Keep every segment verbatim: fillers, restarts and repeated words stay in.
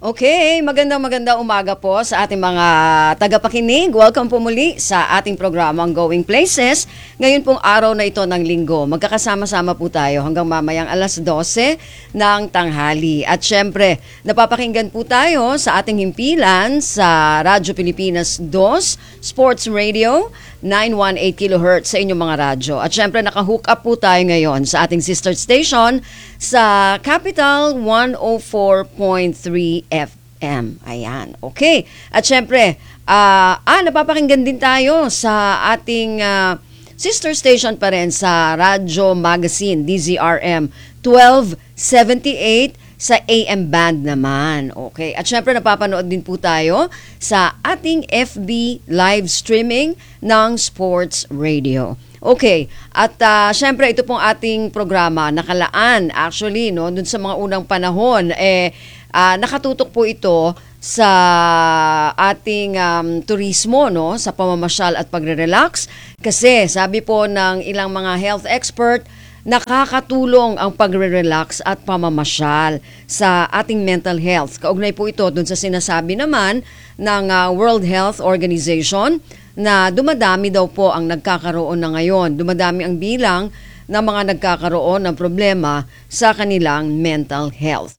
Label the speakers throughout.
Speaker 1: Okay, magandang magandang umaga po sa ating mga tagapakinig. Welcome po muli sa ating programang Going Places. Ngayon pong araw na ito ng linggo, magkakasama-sama po tayo hanggang mamayang alas dose ng tanghali. At syempre, napapakinggan po tayo sa ating himpilan sa Radyo Pilipinas two, Sports Radio, nine eighteen kilohertz sa inyong mga radyo. At syempre, nakahook up po tayo ngayon sa ating sister station sa Capital one oh four point three F M. Ayan, okay. At syempre, uh, ah, napapakinggan din tayo sa ating uh, sister station pa rin sa Radyo Magazine, D Z R M twelve seventy-eight sa A M band naman. Okay. At syempre, napapanood din po tayo sa ating F B live streaming ng Sports Radio. Okay. At uh, syempre, ito pong ating programa nakalaan actually no dun sa mga unang panahon eh uh, nakatutok po ito sa ating um, turismo no sa pamamasyal at pagre-relax kasi sabi po ng ilang mga health expert nakakatulong ang pagre-relax at pamamasyal sa ating mental health. Kaugnay po ito dun sa sinasabi naman ng uh, World Health Organization na dumadami daw po ang nagkakaroon na ngayon. Dumadami ang bilang ng mga nagkakaroon ng problema sa kanilang mental health.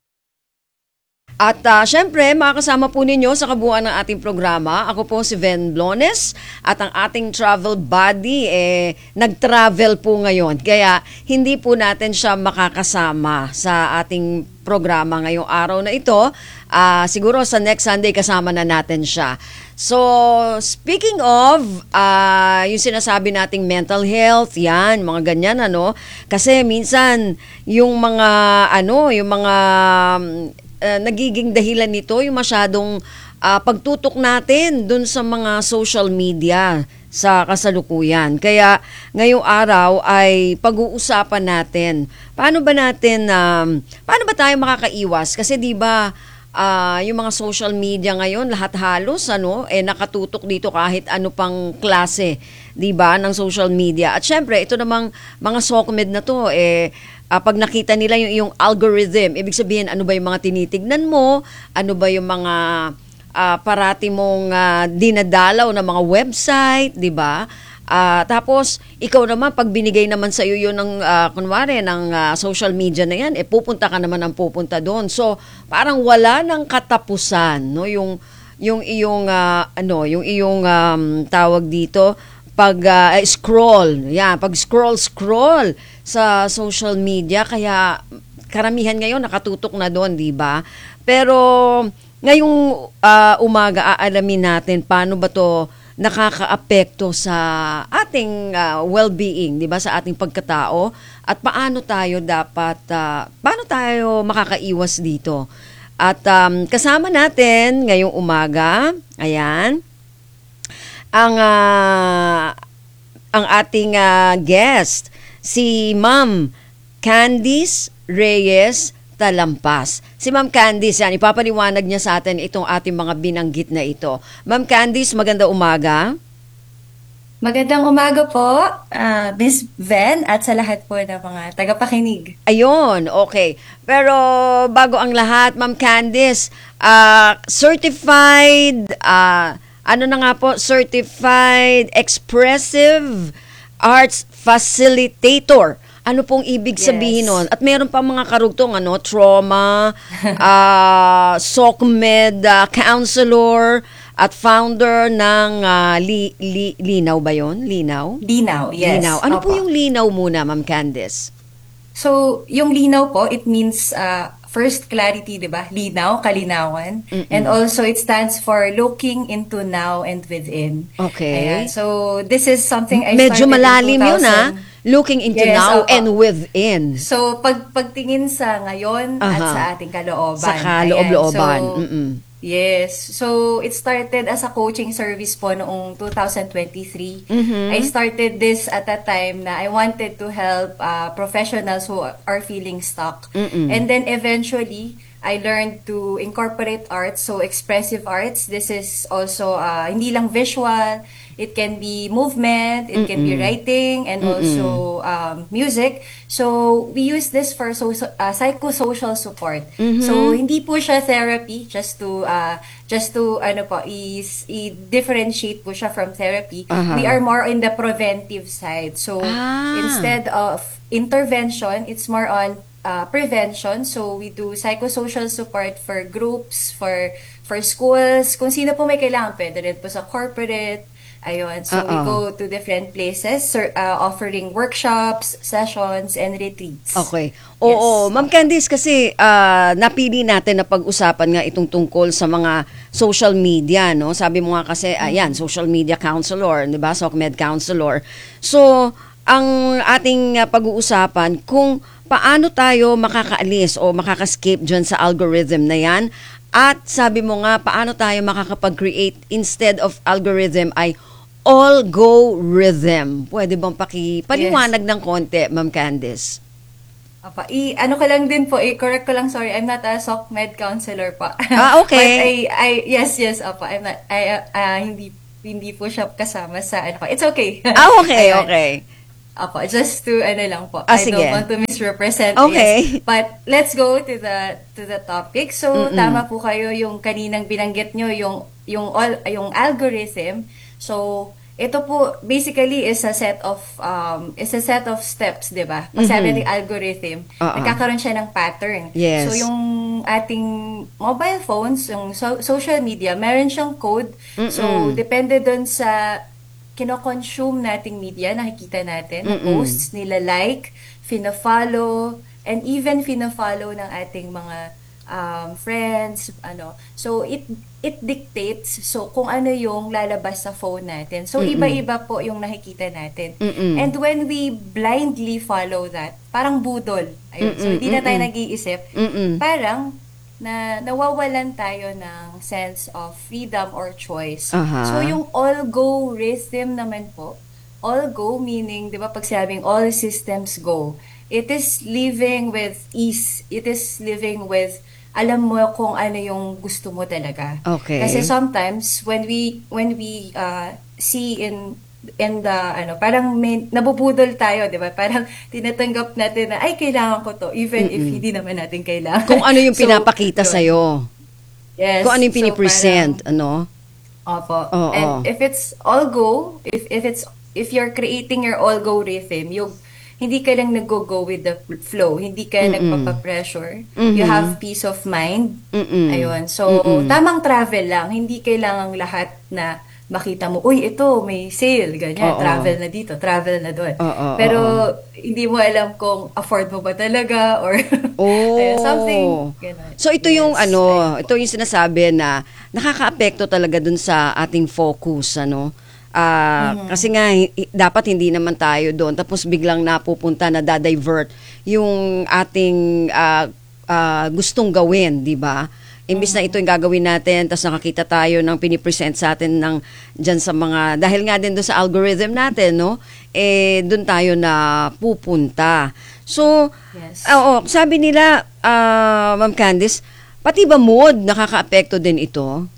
Speaker 1: At uh, syempre, makakasama po ninyo sa kabuuan ng ating programa. Ako po si Ven Blones at ang ating travel buddy eh, nag-travel po ngayon. Kaya hindi po natin siya makakasama sa ating programa ngayong araw na ito. Uh, siguro sa next Sunday kasama na natin siya. So, speaking of, uh, yung sinasabi nating mental health, yan, mga ganyan, ano. Kasi minsan, yung mga, ano, yung mga uh, nagiging dahilan nito, yung masyadong uh, pagtutok natin dun sa mga social media sa kasalukuyan. Kaya, ngayong araw ay pag-uusapan natin, paano ba natin, um, paano ba tayo makakaiwas? Kasi di ba, Uh, yung mga social media ngayon, lahat halos ano, eh nakatutok dito kahit ano pang klase, 'di ba, ng social media. At syempre, ito namang mga SOCMED na 'to eh uh, pag nakita nila yung yung algorithm, ibig sabihin ano ba yung mga tinitignan mo, ano ba yung mga uh, parati mong uh, dinadalaw na mga website, 'di ba? Uh, tapos, ikaw naman, pag binigay naman sa iyo yun ng, uh, kunwari, ng uh, social media na yan, eh, pupunta ka naman ang pupunta doon. So, parang wala ng katapusan, no? Yung, yung iyong, uh, ano, yung iyong um, tawag dito, pag uh, scroll, yan, pag scroll, scroll sa social media, kaya karamihan ngayon nakatutok na doon, di ba? Pero, ngayong uh, umaga, aalamin natin, paano ba to nakakaapekto sa ating uh, well-being, 'di ba, sa ating pagkatao at paano tayo dapat uh, paano tayo makakaiwas dito. At um, kasama natin ngayong umaga, ayan, ang uh, ang ating uh, guest si Ma'am Candice Reyes Talampas. Si Ma'am Candice, yan, ipapaliwanag niya sa atin itong ating mga binanggit na ito. Ma'am Candice, maganda umaga.
Speaker 2: Magandang umaga po, uh, Miss Ven, at sa lahat po ng mga tagapakinig.
Speaker 1: Ayun, okay. Pero bago ang lahat, Ma'am Candice, uh, certified, uh, ano na nga po, certified expressive arts facilitator. Ano pong ibig sabihin yes. nun? At meron pa mga karugtong, ano, trauma, uh, SOCMED uh, counselor, at founder ng uh, li, li, Linaw ba yun? Linaw?
Speaker 2: Linaw, yes.
Speaker 1: Linaw. Ano
Speaker 2: Opo.
Speaker 1: po yung Linaw muna, Ma'am Candice?
Speaker 2: So, yung Linaw po, it means uh, first clarity, di ba? Linaw, kalinawan. Mm-mm. And also, it stands for looking into now and within.
Speaker 1: Okay.
Speaker 2: Ayan. So, this is something I
Speaker 1: Medyo
Speaker 2: started
Speaker 1: malalim
Speaker 2: in two thousand.
Speaker 1: Yun, ah. Looking into
Speaker 2: yes,
Speaker 1: now
Speaker 2: opo.
Speaker 1: and within.
Speaker 2: So, pag pagtingin sa ngayon uh-huh. at sa ating kalooban.
Speaker 1: Sa kaloob-looban.
Speaker 2: So, yes. So, it started as a coaching service po noong two thousand twenty-three. Mm-hmm. I started this at a time na I wanted to help uh, professionals who are feeling stuck. Mm-mm. And then eventually, I learned to incorporate arts, so expressive arts. This is also uh, hindi lang visual. It can be movement, it can be writing, and also um, music. So we use this for so, uh, psychosocial support. So hindi po siya therapy, just to uh, just to ano po i, i-differentiate po siya from therapy.
Speaker 1: Uh-huh.
Speaker 2: We are more in the preventive side. So
Speaker 1: Ah.
Speaker 2: instead of intervention, it's more on uh, prevention. So we do psychosocial support for groups, for for schools. Kung sino po may kailangan, pwede rin po sa corporate. Ayun. So we
Speaker 1: Uh-uh.
Speaker 2: go to different places, sir, uh, offering workshops, sessions, and retreats.
Speaker 1: Okay. Oo,
Speaker 2: Yes.
Speaker 1: Ma'am Candice, kasi ah, napili natin na pag-usapan nga itong tungkol sa mga social media, no? Sabi mo nga kasi, ayan, social media counselor, di ba? SOCMED counselor. So, ang ating ah, pag-uusapan, kung paano tayo makakaalis o makakascape dyan sa algorithm na yan, at sabi mo nga, paano tayo makakapag-create instead of algorithm ay all go rhythm. Pwede bang pakipaliwanag ng konti, Ma'am Candice?
Speaker 2: Apa, i ano ko lang din po, i-correct ko lang, sorry, I'm not a SOCMED counselor pa.
Speaker 1: Ah, okay.
Speaker 2: But I, I, yes, yes, apa, I'm not, I, uh, uh, hindi, hindi po siya kasama sa, ano pa, it's okay.
Speaker 1: Ah, okay,
Speaker 2: Ayun.
Speaker 1: okay.
Speaker 2: Apa, just to, ano lang po,
Speaker 1: Ah,
Speaker 2: I
Speaker 1: sige.
Speaker 2: don't want to misrepresent.
Speaker 1: Okay.
Speaker 2: Yes. But let's go to the, to the topic. So, tama po kayo yung kaninang binanggit nyo, yung, yung, all, yung algorithm. So, ito po basically is a set of um is a set of steps, 'di ba? Pag sabi ng algorithm,
Speaker 1: Uh-uh.
Speaker 2: nagkakaroon siya ng pattern.
Speaker 1: Yes.
Speaker 2: So yung ating mobile phones, yung so- social media, meron siyang code. So depende doon sa kino-consume nating media, nakikita natin, na posts, nila like, fina-follow, and even fina-follow ng ating mga um, friends, ano. So, it it dictates so kung ano yung lalabas sa phone natin. So, iba-iba po yung nakikita natin.
Speaker 1: Mm-mm.
Speaker 2: And when we blindly follow that, parang budol. Ayun. So, hindi na tayo nag-iisip.
Speaker 1: Mm-mm.
Speaker 2: Parang na nawawalan tayo ng sense of freedom or choice.
Speaker 1: Aha.
Speaker 2: So, yung all-go rhythm naman po, all-go meaning, di ba, pag sinabing all systems go, it is living with ease. It is living with alam mo kung ano yung gusto mo talaga.
Speaker 1: Okay.
Speaker 2: Kasi sometimes when we when we uh, see in in the ano parang may, nabubudol tayo, 'di ba? Parang tinatanggap natin na ay kailangan ko to even if hindi naman natin kailangan.
Speaker 1: Kung ano yung
Speaker 2: So,
Speaker 1: pinapakita
Speaker 2: yun.
Speaker 1: sa'yo.
Speaker 2: Yes.
Speaker 1: Kung ano yung
Speaker 2: So,
Speaker 1: pinipresent,
Speaker 2: parang-
Speaker 1: ano?
Speaker 2: Opo.
Speaker 1: Oo.
Speaker 2: And if it's all go, if if it's if you're creating your all go rhythm, yung hindi ka lang nag-go with the flow, hindi ka nagpapa-pressure. You have peace of mind.
Speaker 1: Mm-mm.
Speaker 2: Ayun. So, tamang travel lang. Hindi kailangang lahat na makita mo, uy, ito, may sale, ganyan.
Speaker 1: Oo.
Speaker 2: Travel na dito, travel na doon.
Speaker 1: Oo,
Speaker 2: Pero,
Speaker 1: oo.
Speaker 2: hindi mo alam kung afford mo ba talaga or
Speaker 1: Oh.
Speaker 2: ayun, something. Ganun.
Speaker 1: So ito yung
Speaker 2: Yes,
Speaker 1: ano,
Speaker 2: ayun po.
Speaker 1: ito yung sinasabi na nakakaapekto talaga dun sa ating focus, ano. Ah, kasi nga hi- hi- dapat hindi naman tayo doon tapos biglang napupunta na da-divert yung ating ah, ah, gustong gawin, 'di ba? Imbis na ito yung gagawin natin, tapos nakakita tayo ng pinipresent sa atin ng dyan sa mga, dahil nga din doon sa algorithm natin, no? Eh, doon tayo na pupunta. So,
Speaker 2: Yes.
Speaker 1: oo, sabi nila, ah, Ma'am Candice, pati ba mood nakakaapekto din ito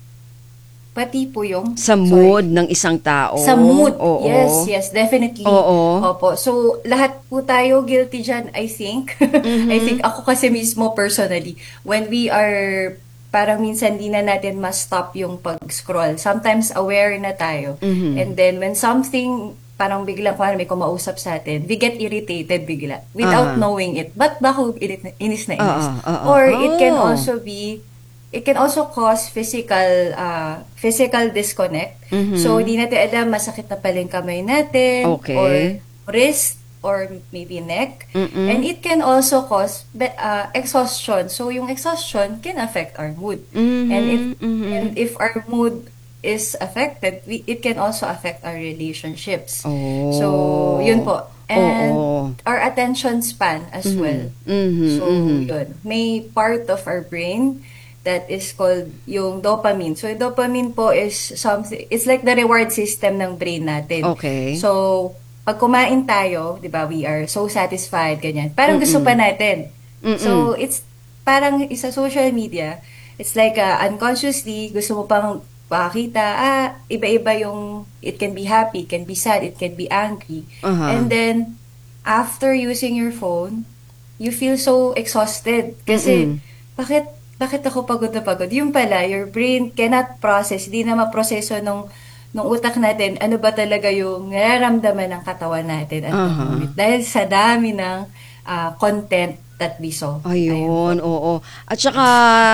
Speaker 2: Pati po yung...
Speaker 1: sa
Speaker 2: sorry.
Speaker 1: mood ng isang tao?
Speaker 2: Sa mood.
Speaker 1: Oo.
Speaker 2: Yes, yes, definitely.
Speaker 1: Oo.
Speaker 2: Opo. So, lahat po tayo guilty dyan, I think. I think ako kasi mismo personally, when we are, parang minsan di na natin ma-stop yung pag-scroll. Sometimes aware na tayo. And then, when something, parang biglang, kung ano, may kumausap sa atin, we get irritated bigla
Speaker 1: Ah.
Speaker 2: without knowing it. But bako irit- inis na inis?
Speaker 1: Ah, ah, ah,
Speaker 2: Or
Speaker 1: ah.
Speaker 2: it can
Speaker 1: Oh.
Speaker 2: also be it can also cause physical uh, physical disconnect. So, hindi natin alam, masakit na pala yung kamay natin,
Speaker 1: Okay.
Speaker 2: or wrist, or maybe neck.
Speaker 1: Mm-mm.
Speaker 2: And it can also cause be- uh, exhaustion. So, yung exhaustion can affect our mood.
Speaker 1: Mhm,
Speaker 2: And, if,
Speaker 1: mhm.
Speaker 2: and if our mood is affected, we, it can also affect our relationships.
Speaker 1: Oh.
Speaker 2: So, yun po. And
Speaker 1: Oo.
Speaker 2: our attention span as well.
Speaker 1: Mhm,
Speaker 2: So, yun. May part of our brain that is called yung dopamine. So, yung dopamine po is something, it's like the reward system ng brain natin.
Speaker 1: Okay.
Speaker 2: So, pag kumain tayo, di ba, we are so satisfied, ganyan. Parang gusto pa natin. So, it's parang sa social media, it's like uh, unconsciously, gusto mo pang pakita, ah, iba-iba yung, it can be happy, it can be sad, it can be angry.
Speaker 1: Aha.
Speaker 2: And then, after using your phone, you feel so exhausted. Kasi,
Speaker 1: Mm-mm.
Speaker 2: bakit, bakit ako pagod na pagod? Yung pala, your brain cannot process, hindi na maproseso nung, nung utak natin, ano ba talaga yung nararamdaman ng katawan natin at the
Speaker 1: Aha.
Speaker 2: moment. Dahil sa dami ng ah, content that we saw. Ayun po.
Speaker 1: Ayun, oo. At saka,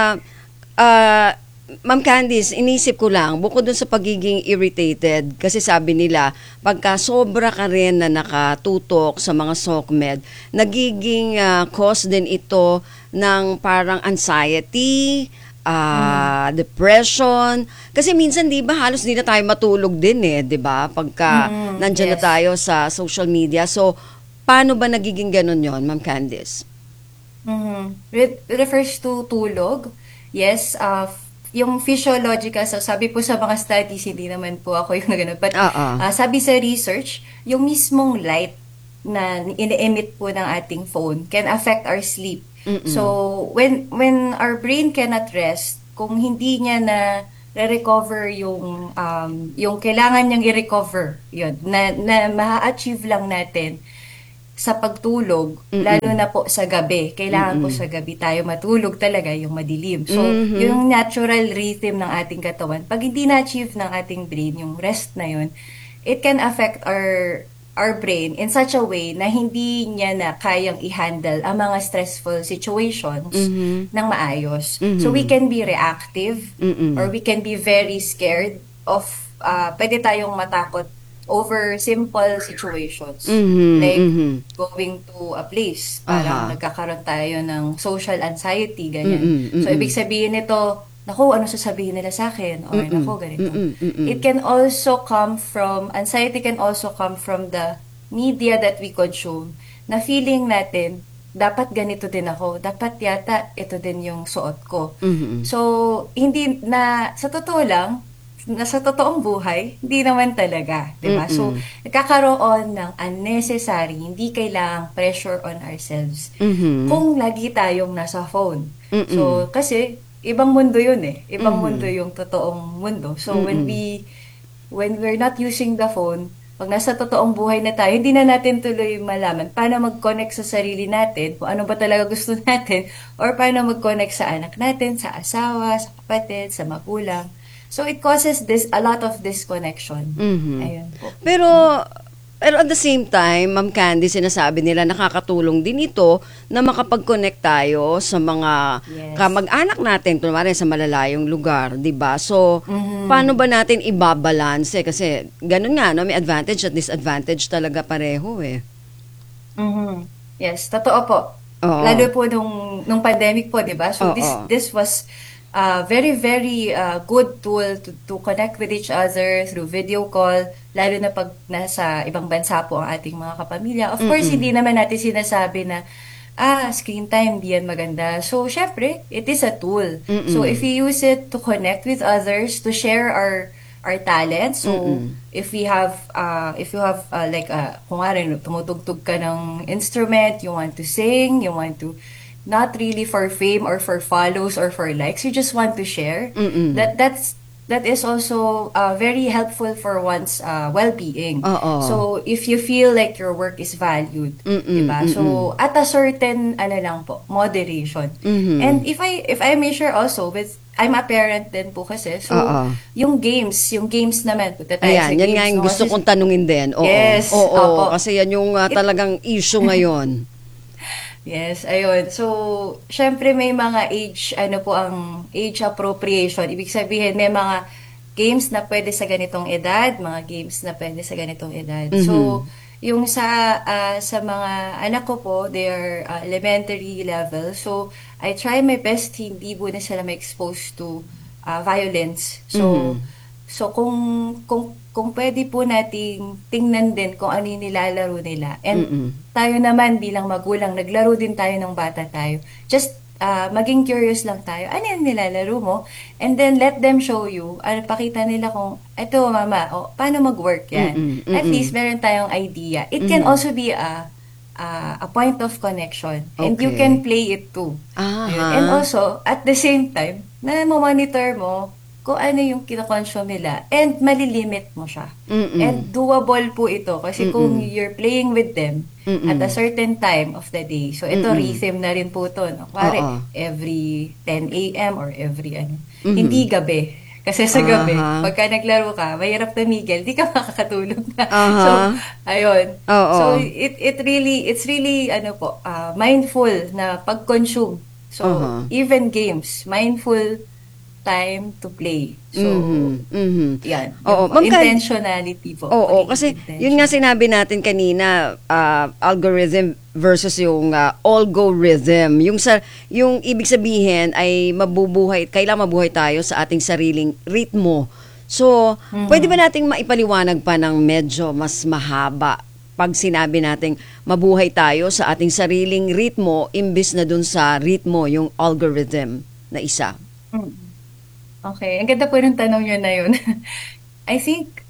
Speaker 1: ah, Ma'am Candice, inisip ko lang, bukod dun sa pagiging irritated, kasi sabi nila, pagka sobra ka rin na nakatutok sa mga SOCMED, nagiging ah, cause din ito ng parang anxiety, ah, depression. Kasi minsan, di ba, halos di na tayo matulog din eh, di ba? Pagka
Speaker 2: Mm,
Speaker 1: nandyan na
Speaker 2: yes.
Speaker 1: tayo sa social media. So, paano ba nagiging ganun yon, Ma'am Candice?
Speaker 2: Mhm. With refers to tulog, yes, uh, f- yung physiological, so sabi po sa mga studies, hindi naman po ako yung nagano, but
Speaker 1: Oo.
Speaker 2: uh, sabi sa research, yung mismong light na ine-emit po ng ating phone can affect our sleep.
Speaker 1: Mm-mm.
Speaker 2: So, when when our brain cannot rest, kung hindi niya na re-recover yung um, yung kailangan niyang i-recover, yun, na, na ma-achieve lang natin sa pagtulog,
Speaker 1: Mm-mm.
Speaker 2: lalo na po sa gabi. Kailangan po
Speaker 1: Mm-mm.
Speaker 2: sa gabi tayo matulog talaga, yung madilim. So,
Speaker 1: Mhm.
Speaker 2: yung natural rhythm ng ating katawan, pag hindi na-achieve ng ating brain, yung rest na yun, it can affect our our brain in such a way na hindi niya na kayang i-handle ang mga stressful situations
Speaker 1: Mhm.
Speaker 2: ng maayos.
Speaker 1: Mhm.
Speaker 2: So, we can be reactive
Speaker 1: Mm-mm.
Speaker 2: or we can be very scared of, uh, pwede tayong matakot over simple situations.
Speaker 1: Mhm,
Speaker 2: Like,
Speaker 1: mhm.
Speaker 2: going to a place, parang
Speaker 1: Aha.
Speaker 2: nagkakaroon tayo ng social anxiety, ganyan.
Speaker 1: Mm-mm,
Speaker 2: So,
Speaker 1: mm-mm.
Speaker 2: ibig sabihin nito, naku, ano sasabihin nila sa akin? Or
Speaker 1: Mm-mm,
Speaker 2: naku, ganito.
Speaker 1: mm-mm, mm-mm.
Speaker 2: It can also come from, anxiety can also come from the media that we consume, na feeling natin, dapat ganito din ako. Dapat yata ito din yung suot ko.
Speaker 1: Mhm.
Speaker 2: So, hindi na, sa totoo lang, na sa totoong buhay, hindi naman talaga, 'di ba? So,
Speaker 1: Mm-mm.
Speaker 2: nagkakaroon ng unnecessary, hindi kailangang pressure on ourselves.
Speaker 1: Mhm.
Speaker 2: Kung lagi tayong nasa phone.
Speaker 1: Mm-mm.
Speaker 2: So, kasi ibang mundo 'yun eh. Ibang
Speaker 1: Mhm.
Speaker 2: mundo yung totoong mundo. So, when
Speaker 1: Mm-mm.
Speaker 2: we when we're not using the phone, pag nasa totoong buhay na tayo, hindi na natin tuloy malaman paano mag-connect sa sarili natin, kung ano ba talaga gusto natin, or paano mag-connect sa anak natin, sa asawa, sa kapatid, sa magulang. So, it causes this a lot of disconnection.
Speaker 1: Mhm.
Speaker 2: Ayun po.
Speaker 1: Pero pero at the same time, Ma'am Candy, sinasabi nila nakakatulong din ito na makapag-connect tayo sa mga
Speaker 2: Yes.
Speaker 1: kamag-anak natin, kunwari sa malalayong lugar, 'di ba? So,
Speaker 2: Mhm.
Speaker 1: paano ba natin ibabalanse? Kasi ganun nga, no? May advantage at disadvantage talaga pareho eh.
Speaker 2: Mhm. Yes, totoo po.
Speaker 1: Oo.
Speaker 2: Lalo po nung nung pandemic po, 'di ba? So
Speaker 1: Oo.
Speaker 2: this this was a very very uh, good tool to to connect with each other through video call, lalo na pag nasa ibang bansa po ang ating mga kapamilya. Of course,
Speaker 1: Mm-mm.
Speaker 2: hindi naman natin sinasabi na ah, screen time, di yan maganda. So, syempre, it is a tool.
Speaker 1: Mm-mm.
Speaker 2: So, if we use it to connect with others, to share our our talents. So,
Speaker 1: Mm-mm.
Speaker 2: if we have, uh, if you have, uh, like, uh, kung nga rin, tumutugtog ka ng instrument, you want to sing, you want to, not really for fame or for follows or for likes, you just want to share.
Speaker 1: Mm-mm.
Speaker 2: That, that's, that is also uh, very helpful for one's uh, well-being.
Speaker 1: Oo.
Speaker 2: So, if you feel like your work is valued,
Speaker 1: Mm-mm,
Speaker 2: diba? So, at a certain, ano lang po, moderation.
Speaker 1: Mhm.
Speaker 2: And if I, if I may share also with, I'm a parent din po kasi. So,
Speaker 1: Oo.
Speaker 2: yung games, yung games naman, punta tayo sa
Speaker 1: Ayan, yan
Speaker 2: games.
Speaker 1: nga yung
Speaker 2: no?
Speaker 1: gusto
Speaker 2: Kasi-
Speaker 1: kong tanungin din. Oo.
Speaker 2: Yes,
Speaker 1: Oo,
Speaker 2: opo.
Speaker 1: kasi yan yung ah,
Speaker 2: It-
Speaker 1: talagang issue ngayon.
Speaker 2: Yes, ayun. So, syempre may mga age, ano po ang age appropriation. Ibig sabihin, may mga games na pwede sa ganitong edad, mga games na pwede sa ganitong edad.
Speaker 1: Mhm.
Speaker 2: So, yung sa ah, sa mga anak ko po, they are ah, elementary level. So, I try my best hindi muna sila ma-expose to ah, violence. So,
Speaker 1: Mhm.
Speaker 2: So kung kung kung pwede po nating tingnan din kung ano yung nilalaro nila. And
Speaker 1: Mm-mm.
Speaker 2: tayo naman bilang magulang, naglaro din tayo ng bata tayo. Just ah, maging curious lang tayo. Ano yung nilalaro mo? And then let them show you. Ano, pakita nila kung, eto mama, o, paano mag-work yan?
Speaker 1: Mm-mm,
Speaker 2: At
Speaker 1: mm-mm.
Speaker 2: least meron tayong idea. It can
Speaker 1: Mhm.
Speaker 2: also be a uh, a point of connection. And you
Speaker 1: Okay.
Speaker 2: can play it too.
Speaker 1: Aha.
Speaker 2: Ayun. And also, at the same time, na monitor mo kung ano yung kinoconsume nila and malilimit mo siya.
Speaker 1: Mm-mm.
Speaker 2: And doable po ito kasi kung you're playing with them
Speaker 1: Mm-mm.
Speaker 2: at a certain time of the day. So ito rhythm na rin po to. No? Pare,
Speaker 1: Oo.
Speaker 2: every ten a.m. or every ano. Hindi gabi. Kasi sa gabi,
Speaker 1: Aha.
Speaker 2: pagka naglaro ka, mahirap tumigil, di ka makakatulog na.
Speaker 1: Aha.
Speaker 2: So, ayun.
Speaker 1: Oo.
Speaker 2: So, it it really, it's really, ano po, ah, mindful na pag-consume. So,
Speaker 1: Aha.
Speaker 2: even games, mindful time to play. So,
Speaker 1: Mhm. Mhm.
Speaker 2: yan.
Speaker 1: Oo,
Speaker 2: Yun po.
Speaker 1: Ma'am Can-
Speaker 2: Intentionality po.
Speaker 1: Oo,
Speaker 2: Pagiging
Speaker 1: kasi
Speaker 2: intentional.
Speaker 1: yun nga sinabi natin kanina, ah, algorithm versus yung uh, algorithm. Yung sa yung ibig sabihin ay mabubuhay, kailangan mabuhay tayo sa ating sariling ritmo. So, pwede ba nating maipaliwanag pa ng medyo mas mahaba pag sinabi nating mabuhay tayo sa ating sariling ritmo imbis na dun sa ritmo yung algorithm na isa?
Speaker 2: Mm. Okay, ang ganda po ng tanong yun na yun. I think,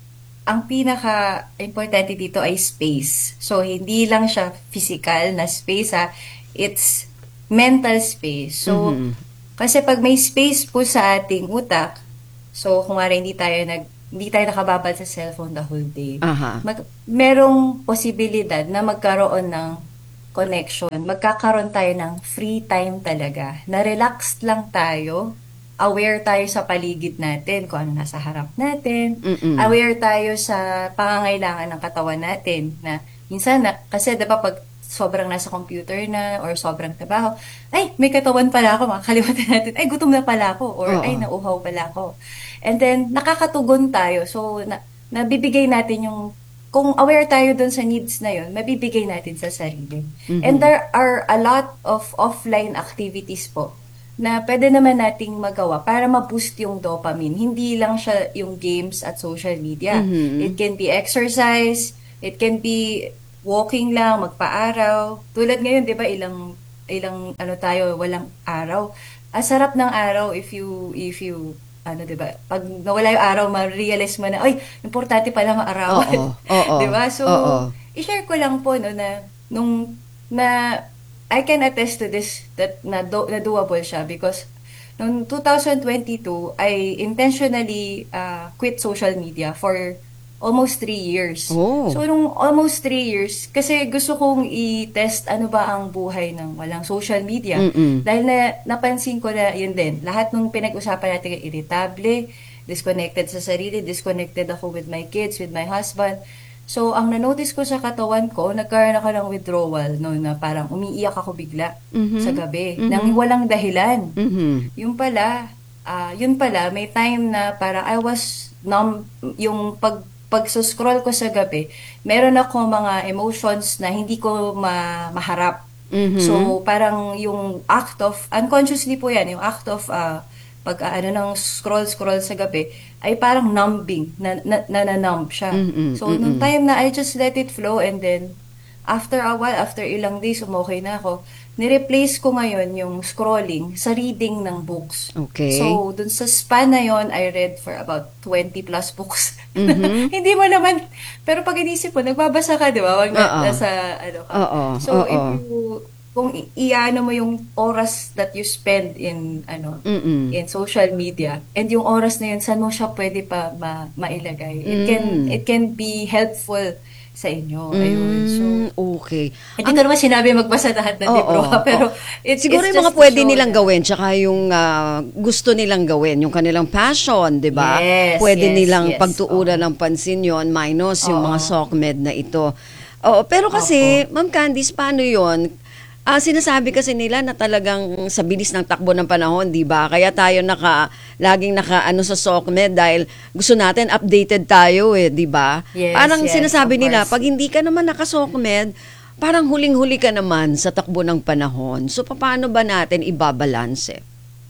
Speaker 2: ang pinaka-importante dito ay space. So, hindi lang siya physical na space, ha. It's mental space. So, kasi pag may space po sa ating utak, so, kung nga hindi tayo nag hindi tayo nakababad sa cellphone the whole day,
Speaker 1: Aha.
Speaker 2: mag, merong posibilidad na magkaroon ng connection. Magkakaroon tayo ng free time talaga. Na relaxed lang tayo, aware tayo sa paligid natin, kung ano nasa harap natin,
Speaker 1: Mm-mm.
Speaker 2: aware tayo sa pangangailangan ng katawan natin, na minsan, na, kasi diba pag sobrang nasa computer na, or sobrang trabaho, ay, may katawan pala ako, makakalimutan natin, ay, gutom na pala ako, or
Speaker 1: Oo.
Speaker 2: ay, nauhaw pala ako. And then, nakakatugon tayo, so, na, nabibigay natin yung, kung aware tayo dun sa needs na yun, mabibigay natin sa sarili. And there are a lot of offline activities po, na pwede naman nating magawa para ma-boost yung dopamine. Hindi lang siya yung games at social media. It can be exercise, it can be walking lang, magpa-araw. Tulad ngayon, di ba, ilang, ilang, ano tayo, walang araw. Ang sarap ng araw if you, if you, ano, di ba, pag nawala yung araw, ma-realize mo na, ay, importante pala maarawan.
Speaker 1: Oo, oo,
Speaker 2: Di ba? So,
Speaker 1: oo.
Speaker 2: i-share ko lang po, no, na, nung, na, I can attest to this that na, do, na doable siya because noong twenty twenty-two I intentionally uh, quit social media for almost three years.
Speaker 1: Oh.
Speaker 2: So nung almost three years kasi gusto kong i-test ano ba ang buhay ng walang social media.
Speaker 1: Mm-mm.
Speaker 2: Dahil na napansin ko na yun din. Lahat nung pinag-usapan natin ay irritable, disconnected sa sarili, disconnected ako with my kids, with my husband. So, ang na-notice ko sa katawan ko, nagkaroon ako ng withdrawal, no, na parang umiiyak ako bigla sa gabi, nang walang dahilan.
Speaker 1: Mhm.
Speaker 2: Yung pala, ah yun pala, may time na parang I was numb, yung pag, pag-scroll ko sa gabi, meron ako mga emotions na hindi ko ma, maharap.
Speaker 1: Mhm.
Speaker 2: So, parang yung act of, unconsciously po yan, yung act of, ah pag ah, ano ng scroll-scroll sa gabi, ay parang numbing, na, na, na, na numb siya.
Speaker 1: Mm-mm,
Speaker 2: So, nung time na I just let it flow and then, after a while, after ilang days, umokay na ako, nireplace ko ngayon yung scrolling sa reading ng books.
Speaker 1: Okay.
Speaker 2: So, dun sa span na yon I read for about twenty plus books. Hindi mo naman, pero pag inisip mo, nagbabasa ka, di ba? Wag na,
Speaker 1: Oo.
Speaker 2: nasa, ano ka.
Speaker 1: Oo,
Speaker 2: So,
Speaker 1: oo.
Speaker 2: if you, kung i- iano mo yung oras that you spend in, ano,
Speaker 1: Mm-mm.
Speaker 2: in social media, and yung oras na yun, saan mo siya pwede pa ma- mailagay? It can,
Speaker 1: Mm.
Speaker 2: it can be helpful sa inyo. Ayun. So,
Speaker 1: Mm, okay.
Speaker 2: hindi ko naman sinabi magbasa lahat ng
Speaker 1: Oo,
Speaker 2: libro, ha, pero
Speaker 1: oo.
Speaker 2: it's,
Speaker 1: Siguro
Speaker 2: it's
Speaker 1: yung mga
Speaker 2: just to
Speaker 1: pwede
Speaker 2: show
Speaker 1: nilang
Speaker 2: na-
Speaker 1: gawin tsaka yung ah, gusto nilang gawin, yung kanilang passion, 'di ba?
Speaker 2: Yes,
Speaker 1: Pwede
Speaker 2: yes,
Speaker 1: nilang
Speaker 2: yes.
Speaker 1: pagtuunan ng pansin yon minus yung
Speaker 2: Oo.
Speaker 1: mga SOCMED na ito. Oo, pero kasi, Ma'am Candice, paano 'yon? Ah, sinasabi kasi nila na talagang sa bilis ng takbo ng panahon, 'di ba? Kaya tayo naka laging naka ano sa SOCMED dahil gusto natin updated tayo eh, 'di ba?
Speaker 2: Yes,
Speaker 1: Parang
Speaker 2: yes,
Speaker 1: sinasabi
Speaker 2: of
Speaker 1: nila
Speaker 2: course.
Speaker 1: pag hindi ka naman naka-SOCMED, parang huling-huli ka naman sa takbo ng panahon. So paano ba natin ibabalanse?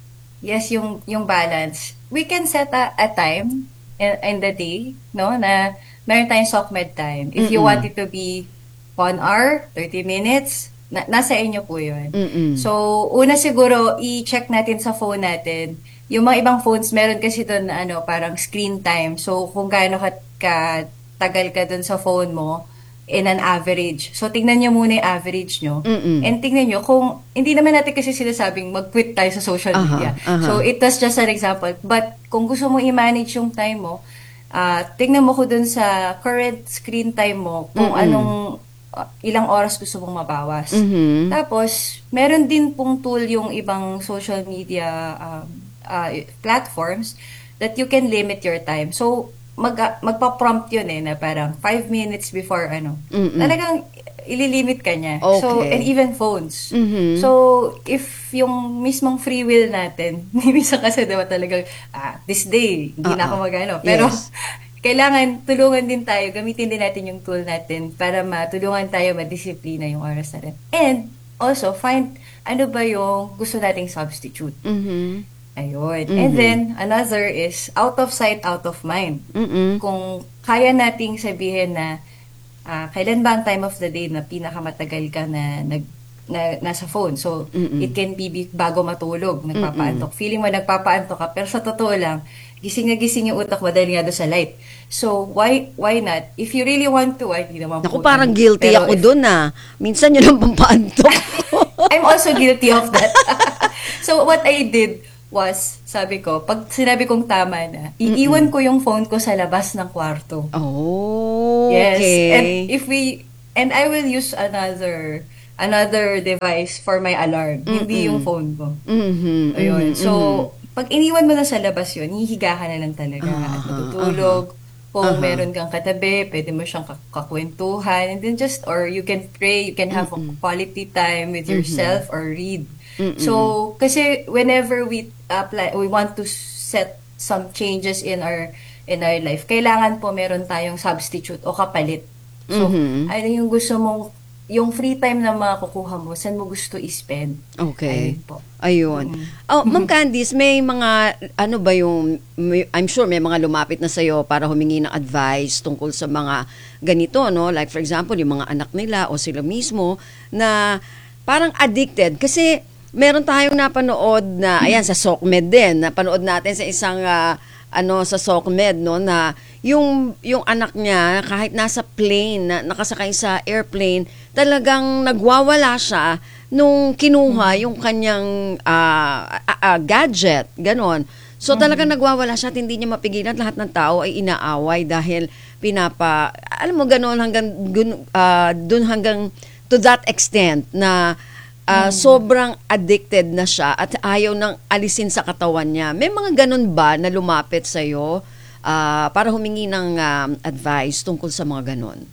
Speaker 2: Yes, yung yung balance. We can set a, a time in, in the day, no, na meron tayong SOCMED time. If you
Speaker 1: Mm-mm.
Speaker 2: want it to be one hour, thirty minutes, na, nasa inyo po yun.
Speaker 1: Mm-mm.
Speaker 2: So, una siguro, i-check natin sa phone natin. Yung mga ibang phones, meron kasi doon na ano, parang screen time. So, kung gaano ka, ka tagal ka doon sa phone mo, in an average. So, tingnan nyo muna yung average nyo.
Speaker 1: Mm-mm.
Speaker 2: And tingnan nyo kung, hindi naman natin kasi sinasabing mag-quit tayo sa social
Speaker 1: Aha,
Speaker 2: media.
Speaker 1: aha.
Speaker 2: So, it was just an example. But, kung gusto mo i-manage yung time mo, uh, tingnan mo ko dun sa current screen time mo, kung
Speaker 1: Mm-mm.
Speaker 2: anong, uh, ilang oras gusto mong mabawas.
Speaker 1: Mhm.
Speaker 2: Tapos, meron din pong tool yung ibang social media um, uh, platforms that you can limit your time. So, mag, magpa-prompt yun eh, na parang five minutes before ano.
Speaker 1: Mm-mm.
Speaker 2: Talagang ililimit ka niya.
Speaker 1: Okay.
Speaker 2: So, and even phones.
Speaker 1: Mhm.
Speaker 2: So, if yung mismong free will natin, minsan kasi diba talagang, ah, this day, hindi na
Speaker 1: Uh-uh.
Speaker 2: ako mag-ano. Pero,
Speaker 1: Yes.
Speaker 2: kailangan tulungan din tayo, gamitin din natin yung tool natin para matulungan tayo madisiplina yung oras natin. And, also, find ano ba yung gusto nating substitute.
Speaker 1: Mhm.
Speaker 2: Ayun. And then, another is out of sight, out of mind.
Speaker 1: Mm-mm.
Speaker 2: Kung kaya nating sabihin na ah, kailan ba ang time of the day na pinakamatagal ka na nag na, nasa phone. So,
Speaker 1: Mm-mm.
Speaker 2: it can be bago matulog, nagpapaantok. Feeling mo nagpapaantok ka, pero sa totoo lang, gising na gising yung utak mo dahil nga doon sa light. So, why why not? If you really want to, ay, hindi naman
Speaker 1: Naku,
Speaker 2: po
Speaker 1: parang
Speaker 2: ganun.
Speaker 1: guilty
Speaker 2: Pero
Speaker 1: ako
Speaker 2: if-
Speaker 1: dun ah. Minsan yun ang pampaantok.
Speaker 2: I'm also guilty of that. So, what I did was, sabi ko, pag sinabi kong tama na, iiwan ko yung phone ko sa labas ng kwarto.
Speaker 1: Oh,
Speaker 2: Yes.
Speaker 1: okay.
Speaker 2: And if we, and I will use another, another device for my alarm. Hindi yung phone ko.
Speaker 1: Mhm.
Speaker 2: Ayun.
Speaker 1: mhm,
Speaker 2: So, pag iniwan mo na sa labas yun, hihiga ka na lang talaga at
Speaker 1: Aha,
Speaker 2: matutulog. Kung
Speaker 1: aha.
Speaker 2: meron kang katabi, pwede mo siyang kak- kakwentuhan. And then just, or you can pray, you can have a quality time with yourself or read. So, kasi whenever we apply, we want to set some changes in our in our life, kailangan po meron tayong substitute o kapalit. So,
Speaker 1: Mhm.
Speaker 2: ano yung gusto mong, yung free time na makukuha mo, saan mo gusto i-spend?
Speaker 1: Okay.
Speaker 2: Ayun po.
Speaker 1: Ayun. Oh, Ma'am Candice, may mga, ano ba yung, may- I'm sure may mga lumapit na sa'yo para humingi ng advice tungkol sa mga ganito, no? Like for example, yung mga anak nila o sila mismo na parang addicted. Kasi meron tayong napanood na, ayan, sa SOCMED din, napanood natin sa isang, ah, ano, sa SOCMED, no, na yung, yung anak niya, kahit nasa plane, na, nakasakay sa airplane, talagang nagwawala siya nung kinuha yung kanyang ah, ah, ah, gadget, ganon. So talagang nagwawala siya at hindi niya mapigilan. Lahat ng tao ay inaaway dahil pinapa, alam mo, ganon hanggang, gun, ah, dun hanggang to that extent na ah, sobrang addicted na siya at ayaw nang alisin sa katawan niya. May mga ganon ba na lumapit sa'yo ah, para humingi ng um, advice tungkol sa mga ganon?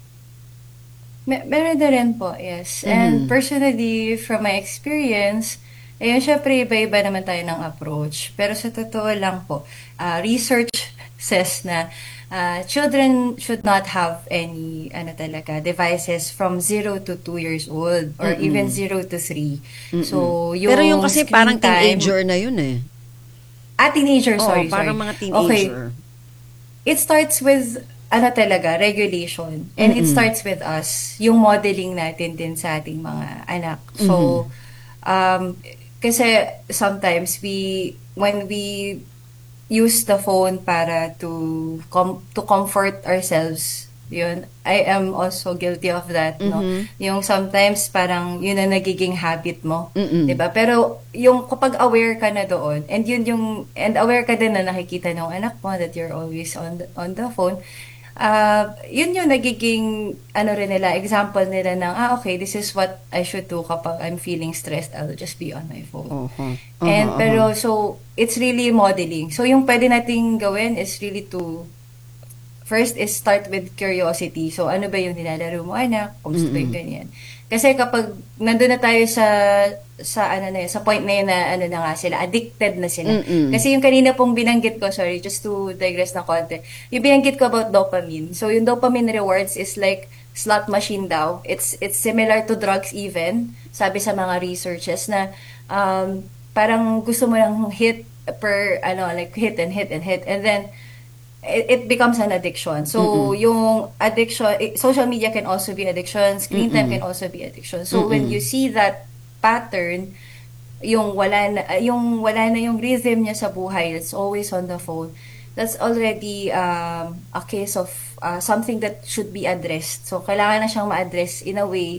Speaker 2: Me- meron na rin po, yes. And personally, from my experience, ayun, syempre, iba-iba naman tayo ng approach. Pero sa totoo lang po, ah, research says na ah, children should not have any, ano talaga, devices from zero to two years old or even zero to three. So, yung
Speaker 1: Pero yung kasi
Speaker 2: screen
Speaker 1: parang
Speaker 2: time-
Speaker 1: teenager na yun eh.
Speaker 2: Ah, teenager,
Speaker 1: Oo,
Speaker 2: sorry,
Speaker 1: parang
Speaker 2: sorry.
Speaker 1: mga
Speaker 2: Okay,
Speaker 1: teenager.
Speaker 2: it starts with ano talaga, regulation. And it starts with us, yung modeling natin din sa ating mga anak. So, um, kasi sometimes we, when we use the phone para to com- to comfort ourselves, yun, I am also guilty of that, no? Yung sometimes parang yun ang nagiging habit mo,
Speaker 1: Mm-mm.
Speaker 2: 'di ba? Pero yung kapag aware ka na doon, and yun yung and aware ka din na nakikita ng anak mo that you're always on the, on the phone, uh, yun yung nagiging ano rin nila, example nila ng ah okay, this is what I should do kapag I'm feeling stressed, I'll just be on my phone.
Speaker 1: Oho.
Speaker 2: And
Speaker 1: Aha,
Speaker 2: pero
Speaker 1: aha.
Speaker 2: so it's really modeling. So yung pwede nating gawin is really to first is start with curiosity. So ano ba yung nilalaro mo anak? Kumusta ba yung ganyan? Kasi kapag nandun na tayo sa sa ano na yun, sa point na yun na ano na nga sila, addicted na sila.
Speaker 1: Mm-mm.
Speaker 2: Kasi yung kanina pong binanggit ko, sorry, just to digress na konti. Yung binanggit ko about dopamine. So yung dopamine rewards is like slot machine daw. It's it's similar to drugs even. Sabi sa mga researches na um, parang gusto mo lang hit per ano like hit and hit and hit and then it, it becomes an addiction. So yung addiction, eh, social media can also be addiction, screen time can also be addiction. So when you see that pattern, yung wala na yung wala na yung rhythm niya sa buhay, it's always on the phone. that's already um, a case of uh, something that should be addressed. So, kailangan na siyang ma-address in a way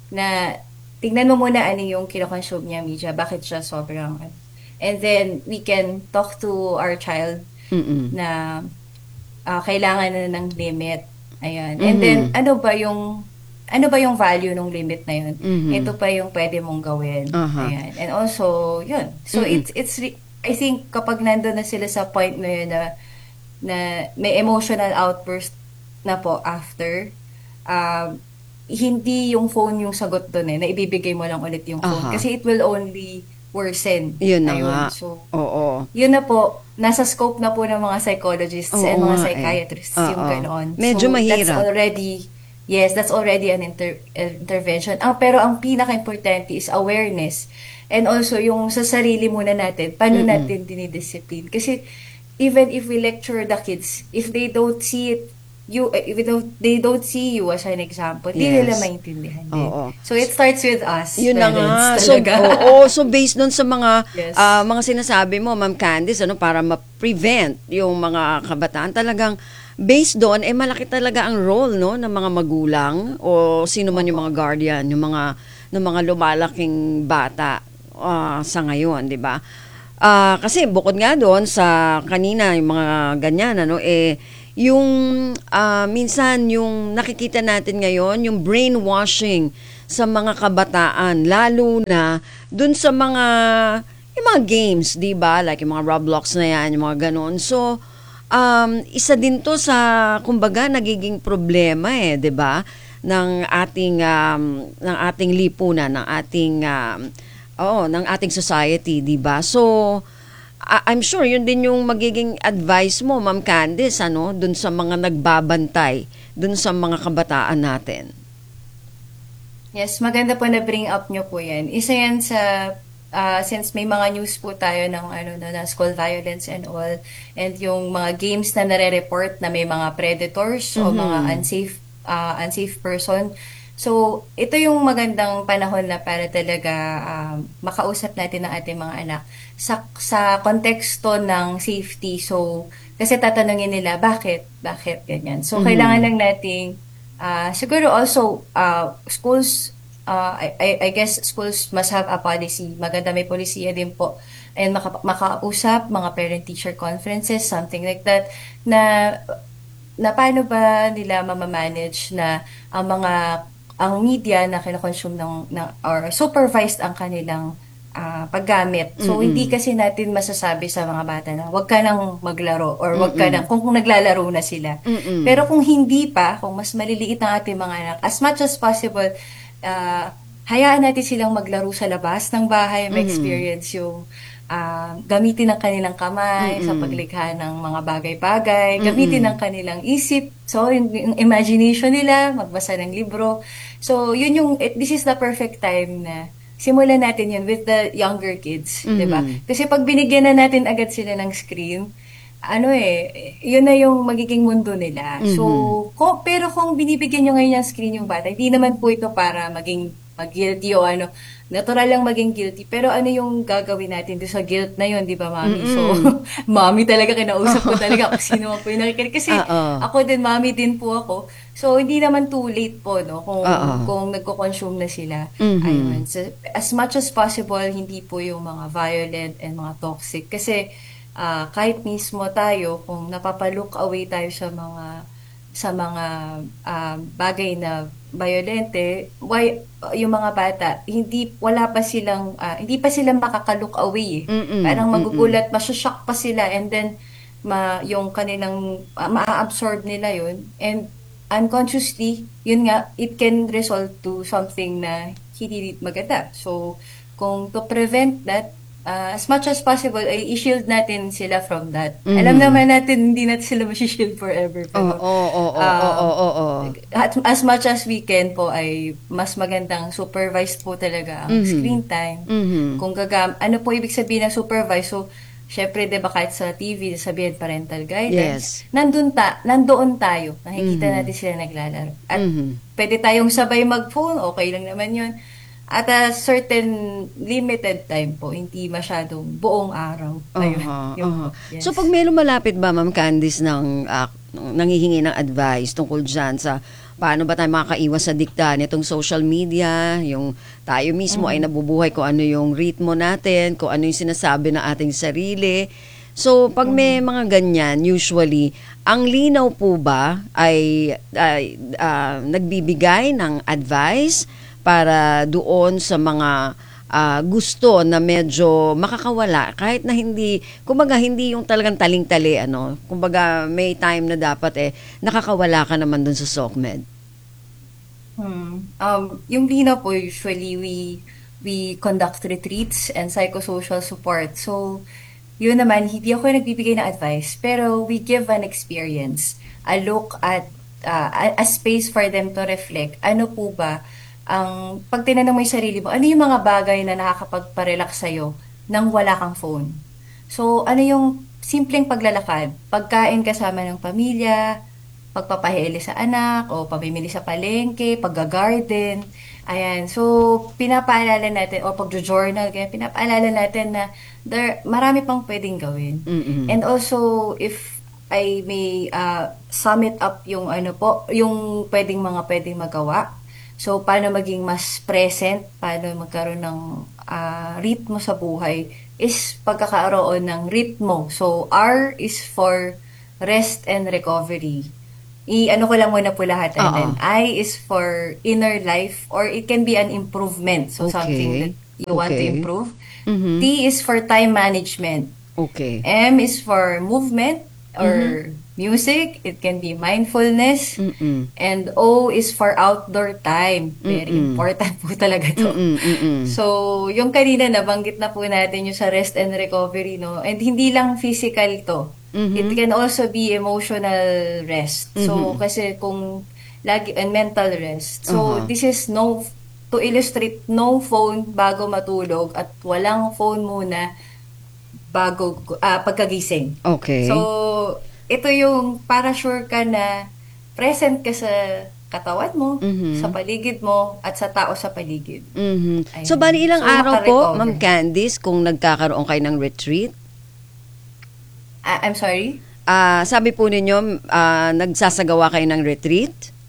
Speaker 2: na tignan mo muna ano yung kinoconsume niya media, bakit siya sobrang... And then, we can talk to our child
Speaker 1: Mm-mm.
Speaker 2: na uh, kailangan na ng limit. Ayan.
Speaker 1: Mm-hmm.
Speaker 2: And then, ano ba yung ano ba yung value ng limit na yun?
Speaker 1: Mm-hmm.
Speaker 2: Ito pa yung pwede mong gawin.
Speaker 1: Uh-huh.
Speaker 2: Ayan. And also, yun. So,
Speaker 1: Mm-hmm.
Speaker 2: it's, it's, re- I think, kapag nandun na sila sa point na yun na, na may emotional outburst na po after, um, hindi yung phone yung sagot dun eh, na ibibigay mo lang ulit yung phone.
Speaker 1: Uh-huh.
Speaker 2: Kasi it will only worsen.
Speaker 1: Yun na
Speaker 2: Ayun.
Speaker 1: nga.
Speaker 2: So,
Speaker 1: Oo.
Speaker 2: yun na po, nasa scope na po ng mga psychologists
Speaker 1: Oo
Speaker 2: and mga
Speaker 1: nga eh.
Speaker 2: psychiatrists yung
Speaker 1: Oo.
Speaker 2: ganoon.
Speaker 1: Medyo
Speaker 2: so,
Speaker 1: mahirap.
Speaker 2: That's already, yes, that's already an inter- intervention. Ang, pero ang pinaka-importante is awareness. And also, yung sa sarili muna natin, paano
Speaker 1: Mm-mm.
Speaker 2: natin dinidiscipline. Kasi, even if we lecture the kids, if they don't see it, you, if they don't, they don't see you as an example, di
Speaker 1: Yes.
Speaker 2: nila maintindihan din.
Speaker 1: Oo.
Speaker 2: So, it starts with us.
Speaker 1: Yun na nga.
Speaker 2: parents,
Speaker 1: So,
Speaker 2: talaga.
Speaker 1: oo, so based doon sa mga
Speaker 2: Yes.
Speaker 1: ah, mga sinasabi mo, Ma'am Candice, ano, para ma-prevent yung mga kabataan, talagang based doon, eh malaki talaga ang role, no, ng mga magulang o sino man yung mga guardian, yung mga ng mga lumalaking bata ah, sa ngayon, di ba? Ah, kasi bukod nga doon sa kanina yung mga ganyan, ano, eh yung ah, minsan yung nakikita natin ngayon, yung brainwashing sa mga kabataan, lalo na dun sa mga yung mga games, 'di ba? Like yung mga Roblox na yan, yung mga ganun. So, um, isa din to sa kumbaga nagiging problema eh, 'di ba? ng ating um, ng ating lipunan, ng ating um, oh, ng ating society, 'di ba? So, I- I'm sure yun din yung magiging advice mo, Ma'am Candice, ano, dun sa mga nagbabantay, dun sa mga kabataan natin.
Speaker 2: Yes, maganda po na bring up nyo po yan. Isa yan sa, ah, since may mga news po tayo ng ano, na, na school violence and all, and yung mga games na nare-report na may mga predators o mga unsafe, ah, unsafe person. So, ito yung magandang panahon na para talaga um, makausap natin ang ating mga anak sa, sa konteksto ng safety. So, kasi tatanungin nila, bakit? Bakit? Ganyan. So, kailangan lang nating, uh, siguro also, uh, schools, uh, I, I, I guess schools must have a policy. Maganda may polisiya din po. And maka, makausap, mga parent-teacher conferences, something like that, na na paano ba nila mamamanage na ang mga ang media na kinoconsume ng, ng or supervised ang kanilang uh, paggamit. So, mm-hmm. hindi kasi natin masasabi sa mga bata na wag ka nang maglaro or wag ka nang, kung, kung naglalaro na sila.
Speaker 1: Mm-mm.
Speaker 2: Pero kung hindi pa, kung mas maliliit ang ating mga anak, as much as possible, uh, hayaan natin silang maglaro sa labas ng bahay, ma-experience yung uh, gamitin ang kanilang kamay
Speaker 1: Mm-mm.
Speaker 2: sa paglikha ng mga bagay-bagay, gamitin ang kanilang isip, so yung, yung imagination nila, magbasa ng libro. So, yun yung, it, this is the perfect time na simulan natin yun with the younger kids,
Speaker 1: Mm-hmm.
Speaker 2: di ba? Kasi pag binigyan na natin agad sila ng screen, ano eh, yun na yung magiging mundo nila.
Speaker 1: Mm-hmm.
Speaker 2: So, ko, pero kung binibigyan nyo ngayon ng screen yung bata, hindi naman po ito para maging mag-guilty o ano, natural lang maging guilty. Pero ano yung gagawin natin doon sa guilt na yun, di ba, mami?
Speaker 1: Mm-mm.
Speaker 2: So, mami talaga, kinausap ko talaga kung sino man po yung nakikinig. Kasi
Speaker 1: Uh-oh.
Speaker 2: ako din, mami din po ako. So, hindi naman too late po, no? Kung,
Speaker 1: Uh-oh.
Speaker 2: kung nagko-consume na sila.
Speaker 1: Mhm.
Speaker 2: Ayun. So, as much as possible, hindi po yung mga violent and mga toxic. Kasi, ah, kahit mismo tayo, kung napapalook away tayo sa mga sa mga ah, bagay na violente, why yung mga bata hindi wala pa silang ah, hindi pa sila makaka-look away eh.
Speaker 1: Mm-mm,
Speaker 2: Parang magugulat, masushock pa sila, and then ma yung kanilang uh, ma-absorb nila yun, and unconsciously yun nga, it can result to something na hindi maganda. So kung to prevent that, Uh, as much as possible, ay i-shield natin sila from that.
Speaker 1: Mhm.
Speaker 2: Alam naman natin, hindi natin sila ma-shield forever.
Speaker 1: Oo,
Speaker 2: Pero,
Speaker 1: oo, oo,
Speaker 2: um,
Speaker 1: oo, oo, oo.
Speaker 2: at- as much as we can po, ay mas magandang supervised po talaga ang
Speaker 1: Mhm.
Speaker 2: screen time.
Speaker 1: Mhm.
Speaker 2: Kung gagam, ano po ibig sabihin ng supervised? So, syempre, di ba, kahit sa T V, sabihin parental guidance.
Speaker 1: Yes.
Speaker 2: Nandun ta, nandoon tayo. Nakikita
Speaker 1: Mhm.
Speaker 2: natin sila naglalaro. At
Speaker 1: Mhm.
Speaker 2: pwede tayong sabay mag-phone, okay lang naman yun. at a certain limited time po, hindi masyadong buong araw. Ayun,
Speaker 1: Aha,
Speaker 2: yun
Speaker 1: aha.
Speaker 2: po. Yes.
Speaker 1: So pag may lumalapit ba, Ma'am Candice, ng ah, nangihingi ng advice tungkol dyan sa paano ba tayo makakaiwas sa dikta nitong social media, yung tayo mismo ay nabubuhay kung ano yung ritmo natin, kung ano yung sinasabi ng ating sarili. So pag may mga ganyan, usually, ang linaw po ba ay, ay ah, nagbibigay ng advice para doon sa mga ah, gusto na medyo makakawala kahit na hindi, kumbaga hindi yung talagang taling-tali, ano, kumbaga may time na dapat eh nakakawala ka naman dun sa SOCMED.
Speaker 2: Hmm. Um, yung Lina po, usually we we conduct retreats and psychosocial support. So, yun naman, hindi ako nagbibigay ng advice, pero we give an experience, a look at, uh, a, a space for them to reflect. Ano po ba, ang, pag tinanong mo yung sarili mo, ano yung mga bagay na nakakapagparelax sa'yo nang wala kang phone? So, ano yung simpleng paglalakad, pagkain kasama ng pamilya, pagpapahili sa anak, o pamimili sa palengke, pagga-garden. Ayan. So, pinapaalala natin, o pagjo-journal, kaya pinapaalala natin na there, marami pang pwedeng gawin.
Speaker 1: Mm-mm.
Speaker 2: And also, if I may uh, sum it up yung ano po, yung pwedeng mga pwedeng magawa. So, paano maging mas present, paano magkaroon ng uh, ritmo sa buhay, is pagkakaroon ng ritmo. So, R is for rest and recovery. I-ano ko lang muna po lahat. And
Speaker 1: Oo.
Speaker 2: then, I is for inner life, or it can be an improvement. So,
Speaker 1: Okay.
Speaker 2: something that you want to
Speaker 1: Okay.
Speaker 2: improve.
Speaker 1: Mhm.
Speaker 2: T is for time management.
Speaker 1: Okay.
Speaker 2: M is for movement or music. It can be mindfulness.
Speaker 1: Mm-mm.
Speaker 2: And O is for outdoor time. Very
Speaker 1: Mm-mm.
Speaker 2: important po talaga to.
Speaker 1: Mm-mm, mm-mm.
Speaker 2: So, yung kanina nabanggit na po natin yung sa rest and recovery, no? And hindi lang physical to.
Speaker 1: Mhm.
Speaker 2: It can also be emotional rest. So, kasi kung lagi, and mental rest. So,
Speaker 1: Aha.
Speaker 2: this is no, to illustrate, no phone bago matulog at walang phone muna bago, ah, pagkagising.
Speaker 1: Okay.
Speaker 2: So, ito yung para sure ka na present ka sa katawan mo,
Speaker 1: Mhm.
Speaker 2: sa paligid mo, at sa tao sa paligid.
Speaker 1: Mhm.
Speaker 2: Ayun.
Speaker 1: So, bali ilang
Speaker 2: So,
Speaker 1: araw po,
Speaker 2: makarecover.
Speaker 1: Ma'am Candice, kung nagkakaroon kayo ng retreat?
Speaker 2: Ah, I'm sorry?
Speaker 1: Ah, sabi po ninyo, ah, nagsasagawa kayo ng retreat?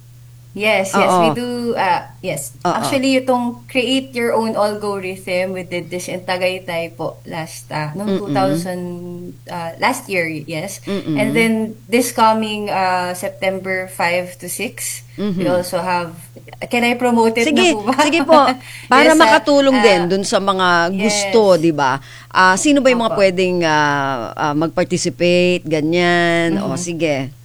Speaker 2: Yes, yes,
Speaker 1: Oo.
Speaker 2: we do, uh, yes.
Speaker 1: Oo.
Speaker 2: Actually, itong create your own algorithm, we did this in Tagaytay po last, uh, noong two thousand, uh, last year, yes.
Speaker 1: Mm-mm.
Speaker 2: And then, this coming uh, September five to six, we also have, can I promote it
Speaker 1: Sige,
Speaker 2: na po ba?
Speaker 1: sige po. Para
Speaker 2: Yes, ah,
Speaker 1: makatulong
Speaker 2: ah,
Speaker 1: din dun sa mga
Speaker 2: yes.
Speaker 1: gusto, 'di ba? Ah, sino ba yung mga
Speaker 2: Opo.
Speaker 1: pwedeng ah, ah, mag-participate, ganyan? O sige.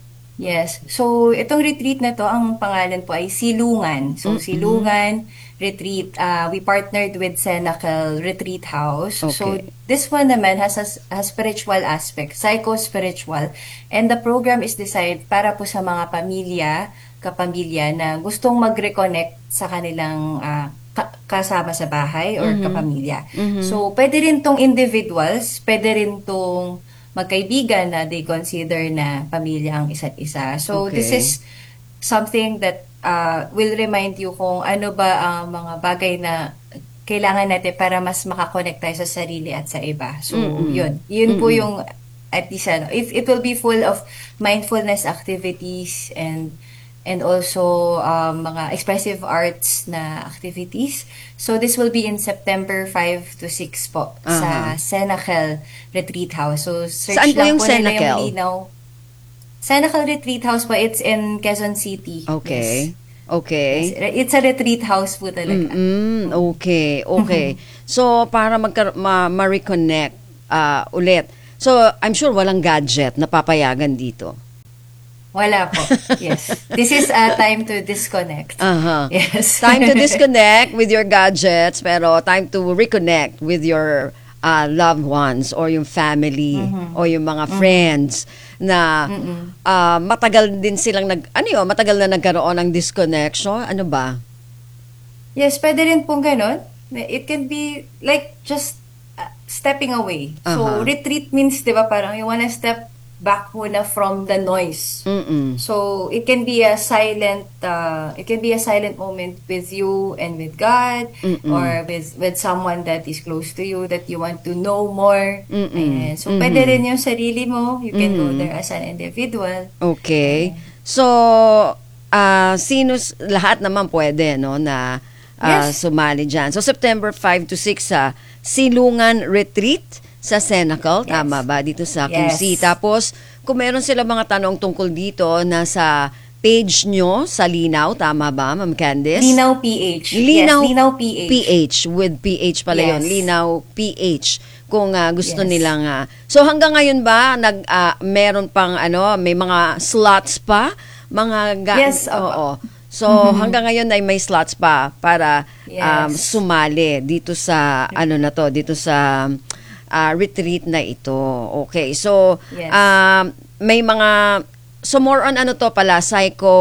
Speaker 2: Yes. So, itong retreat na to, ang pangalan po ay Silungan. So, Silungan Retreat. Uh, we partnered with Senecal Retreat House. So,
Speaker 1: Okay.
Speaker 2: this one naman has a, a spiritual aspect, psycho-spiritual. And the program is designed para po sa mga pamilya, kapamilya na gustong mag-reconnect sa kanilang ah, ka- kasama sa bahay or kapamilya. So, pwede rin tong individuals, pwede rin tong magkaibigan na they consider na pamilya ang isa't isa. So,
Speaker 1: Okay.
Speaker 2: this is something that uh, will remind you kung ano ba ang mga bagay na kailangan natin para mas makakonect tayo sa sarili at sa iba. So, yun. Yun po yung at least ano, if it will be full of mindfulness activities and and also um, mga expressive arts na activities. So, this will be in September five to six po sa
Speaker 1: Aha.
Speaker 2: Senecal Retreat House. So, search
Speaker 1: Saan po
Speaker 2: lang
Speaker 1: yung
Speaker 2: po nila
Speaker 1: Senecal?
Speaker 2: yung Linaw. Senecal Retreat House po, it's in Quezon City.
Speaker 1: Okay.
Speaker 2: Yes.
Speaker 1: Okay.
Speaker 2: Yes. It's a retreat house po talaga.
Speaker 1: Mm, okay, okay. So, para magka- ma- ma-reconnect ah, ulit. So, I'm sure walang gadget na papayagan dito.
Speaker 2: Wala po. Yes. This is a time to disconnect.
Speaker 1: Aha.
Speaker 2: Yes.
Speaker 1: Time to disconnect with your gadgets, pero time to reconnect with your uh, loved ones or yung family or yung mga friends na uh, matagal din silang nag ano yun, matagal na nagkaroon ng disconnection. Ano ba?
Speaker 2: Yes, pwede rin pong ganun. It can be like just uh, stepping away. So,
Speaker 1: Aha.
Speaker 2: retreat means, di ba, parang you wanna step back muna from the noise.
Speaker 1: Mm-mm.
Speaker 2: So it can be a silent uh, it can be a silent moment with you and with God,
Speaker 1: Mm-mm.
Speaker 2: or with with someone that is close to you that you want to know more.
Speaker 1: Mm-mm.
Speaker 2: Ayan. So
Speaker 1: Mhm.
Speaker 2: pwede rin yung sarili mo. You can go
Speaker 1: Mhm.
Speaker 2: there as an individual.
Speaker 1: Okay.
Speaker 2: Ayan.
Speaker 1: So, ah sino, lahat naman pwede, no, na ah,
Speaker 2: Yes.
Speaker 1: sumali dyan. So, September five to six sa Silungan Retreat sa Senecal.
Speaker 2: Yes.
Speaker 1: Tama ba? Dito sa Q C.
Speaker 2: Yes.
Speaker 1: Tapos, kung meron sila mga tanong tungkol dito, nasa page nyo sa Linaw. Tama ba, Ma'am Candice?
Speaker 2: Linaw P H.
Speaker 1: Linaw,
Speaker 2: Yes, Linaw P H.
Speaker 1: P H. With P H pala yun.
Speaker 2: Yes.
Speaker 1: Linaw P H. Kung ah, gusto
Speaker 2: Yes.
Speaker 1: nilang... ah, so hanggang ngayon ba, nag, ah, meron pang ano, may mga slots pa? Mga... Ga-
Speaker 2: Yes, opo.
Speaker 1: Oo. So hanggang ngayon ay may slots pa para um,
Speaker 2: Yes.
Speaker 1: sumali dito sa ano na to, dito sa ah, retreat na ito. Okay. So
Speaker 2: Yes.
Speaker 1: um, may mga... So more on ano to pala, psycho...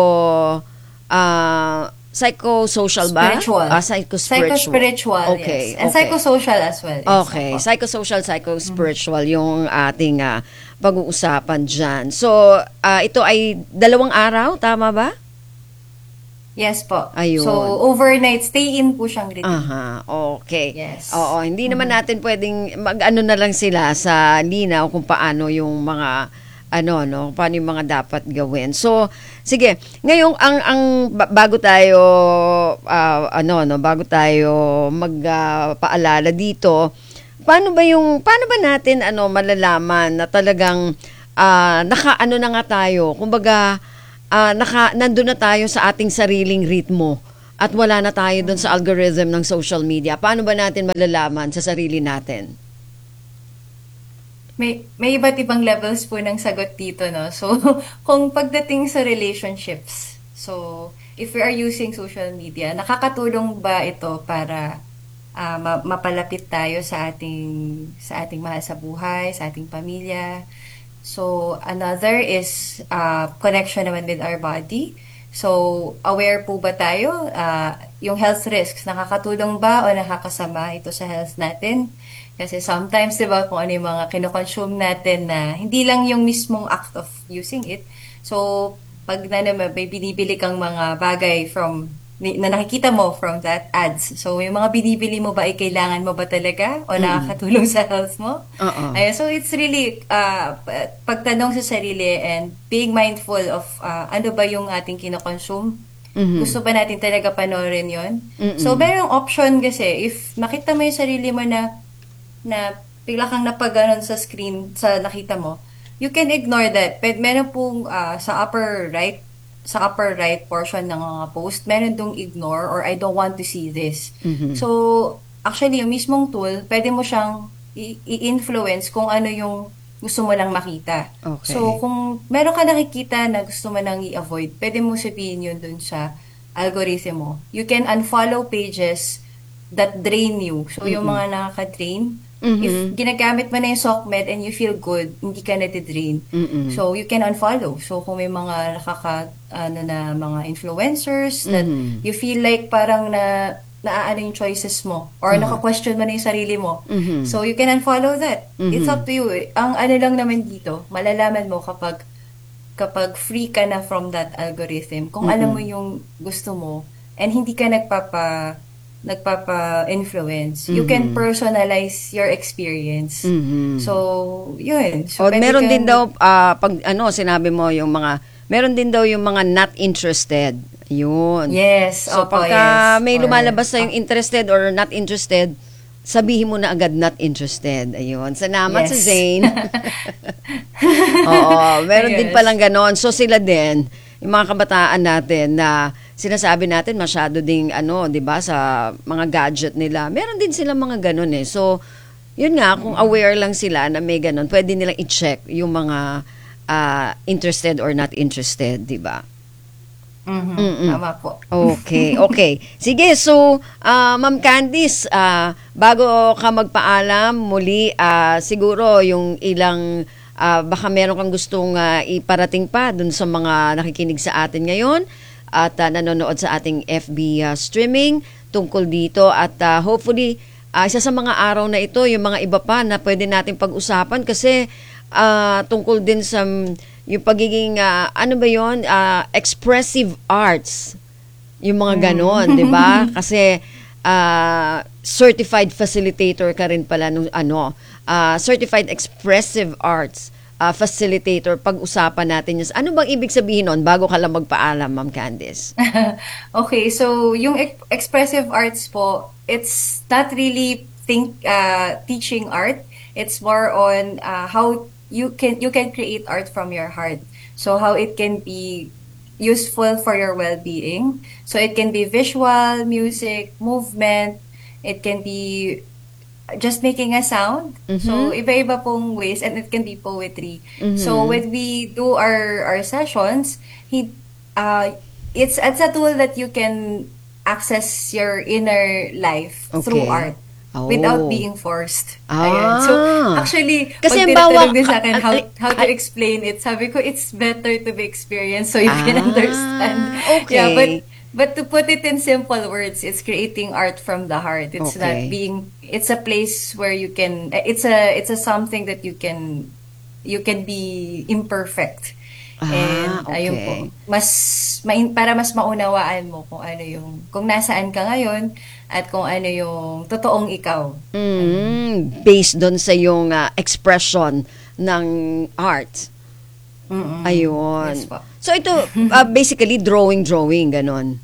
Speaker 1: ah psychosocial ba?
Speaker 2: Spiritual.
Speaker 1: Ah, psycho-spiritual.
Speaker 2: Psycho-spiritual,
Speaker 1: Okay,
Speaker 2: yes. And
Speaker 1: okay.
Speaker 2: psychosocial as well. Yes,
Speaker 1: Okay,
Speaker 2: opo.
Speaker 1: psychosocial, psycho-spiritual yung ating ah, pag-uusapan dyan. So, ah, ito ay dalawang araw, tama ba?
Speaker 2: Yes po.
Speaker 1: Ayun.
Speaker 2: So, overnight stay-in po siyang retreat.
Speaker 1: Aha, okay.
Speaker 2: Yes.
Speaker 1: Oo, hindi naman natin pwedeng mag-ano na lang sila sa linaw kung paano yung mga ano no, paano yung mga dapat gawin. So, sige, ngayong ang ang ba- bago tayo ah, ano no, bago tayo magpaalala dito, paano ba yung paano ba natin ano malalaman na talagang ah, naka-ano na nga tayo, kumbaga ah, naka nandun na tayo sa ating sariling ritmo at wala na tayo doon sa algorithm ng social media. Paano ba natin malalaman sa sarili natin?
Speaker 2: May, may iba't ibang levels po ng sagot dito, no? So, kung pagdating sa relationships, so, if we are using social media, nakakatulong ba ito para ah, ma- mapalapit tayo sa ating, sa ating mahal sa buhay, sa ating pamilya? So, another is uh, connection naman with our body. So, aware po ba tayo? Uh, yung health risks, nakakatulong ba o nakakasama ito sa health natin? Kasi sometimes, di ba, kung ano yung mga kinoconsume natin na hindi lang yung mismong act of using it. So, pag na naman, may binibili kang mga bagay from na nakikita mo from that ads. So, yung mga binibili mo ba ay kailangan mo ba talaga o nakakatulong sa health mo?
Speaker 1: Oo.
Speaker 2: Ayun, so, it's really uh, pagtanong sa sarili and being mindful of uh, ano ba yung ating kinoconsume.
Speaker 1: Mhm.
Speaker 2: Gusto ba natin talaga panoorin yun?
Speaker 1: Mm-mm.
Speaker 2: So, merong option kasi if nakita mo yung sarili mo na na bigla kang napaganon sa screen, sa nakita mo, you can ignore that. But meron pong uh, sa upper right, sa upper right portion ng mga post, meron dong ignore or I don't want to see this.
Speaker 1: Mhm.
Speaker 2: So, actually, yung mismong tool, pwede mo siyang i- i-influence kung ano yung gusto mo lang makita.
Speaker 1: Okay.
Speaker 2: So, kung meron ka nakikita na gusto mo nang i-avoid, pwede mo sabihin yun dun sa algorithm mo. You can unfollow pages that drain you. So, yung mga nakaka-drain,
Speaker 1: Mhm.
Speaker 2: if ginagamit mo na yung SOCMED and you feel good, hindi ka natidrain.
Speaker 1: Mm-mm.
Speaker 2: So, you can unfollow. So, kung may mga nakaka, ano na, mga influencers that
Speaker 1: Mhm.
Speaker 2: you feel like parang na, naaano yung choices mo or naka-question mo na yung sarili mo.
Speaker 1: Mhm.
Speaker 2: So, you can unfollow that.
Speaker 1: Mhm.
Speaker 2: It's up to you. Ang ano lang naman dito, malalaman mo kapag kapag free ka na from that algorithm, kung alam mo yung gusto mo and hindi ka nagpapa nagpapa-influence, you can personalize your experience.
Speaker 1: Mhm.
Speaker 2: So, yun. So,
Speaker 1: O,
Speaker 2: pwede
Speaker 1: meron
Speaker 2: kang-
Speaker 1: din daw, ah, pag ano, sinabi mo yung mga, meron din daw yung mga not interested. Yun.
Speaker 2: Yes.
Speaker 1: So,
Speaker 2: opo,
Speaker 1: pagka
Speaker 2: yes.
Speaker 1: may
Speaker 2: Or-
Speaker 1: lumalabas sa yung interested or not interested, sabihin mo na agad not interested. Ayun. Salamat
Speaker 2: Yes.
Speaker 1: sa Zane. Oo. Meron din
Speaker 2: Yes.
Speaker 1: palang ganon. So, sila din, yung mga kabataan natin na sinasabi natin masyado ding ano, 'di ba, sa mga gadget nila. Meron din sila mga ganun eh. So, yun nga, kung aware lang sila na may ganun, pwede nilang i-check yung mga ah, interested or not interested, 'di ba?
Speaker 2: Mhm.
Speaker 1: Mm-mm.
Speaker 2: Tama po.
Speaker 1: Okay, okay. Sige, so, ah, Ma'am Candice, ah, bago ka magpaalam, muli, ah, siguro yung ilang, ah, baka meron kang gustong ah, iparating pa dun sa mga nakikinig sa atin ngayon at ah, nanonood sa ating F B ah, streaming tungkol dito at ah, hopefully, ah, isa sa mga araw na ito, yung mga iba pa na pwede natin pag-usapan kasi ah, tungkol din sa mm, yung pagiging, ah, ano ba yon ah, expressive arts. Yung mga ganon, di ba? Kasi ah, certified facilitator ka rin pala nung ano, ah, certified expressive arts ah, facilitator. Pag-usapan natin yun. Ano bang ibig sabihin nun bago ka lang magpaalam, Ma'am Candice?
Speaker 2: Okay, so yung ex- expressive arts po, it's not really think uh, teaching art. It's more on uh, how you can you can create art from your heart. So how it can be useful for your well-being. So it can be visual, music, movement. It can be just making a sound. So iba-iba pong ways, and it can be poetry. So when we do our our sessions, he uh it's it's a tool that you can access your inner life through
Speaker 1: Okay.
Speaker 2: art
Speaker 1: Oh.
Speaker 2: without being forced.
Speaker 1: Ah.
Speaker 2: Ayan. So actually,
Speaker 1: Kasi
Speaker 2: pag
Speaker 1: halimbawa,
Speaker 2: tinatanong din sa akin
Speaker 1: ah,
Speaker 2: how,
Speaker 1: ah,
Speaker 2: how to
Speaker 1: ah,
Speaker 2: explain it, sabi ko, it's better to be experienced so you can
Speaker 1: Ah,
Speaker 2: understand.
Speaker 1: okay.
Speaker 2: Yeah, but but to put it in simple words, it's creating art from the heart. It's
Speaker 1: Okay.
Speaker 2: not being. It's a place where you can. It's a it's a something that you can you can be imperfect. And
Speaker 1: Ah,
Speaker 2: ayun po,
Speaker 1: okay.
Speaker 2: mas main, para mas maunawaan mo kung ano yung kung nasaan ka ngayon at kung ano yung totoong ikaw.
Speaker 1: Mm, based doon sa yung ah, expression ng art.
Speaker 2: Mm-mm.
Speaker 1: Ayun.
Speaker 2: Yes po.
Speaker 1: So ito, ah, basically drawing-drawing, ganon.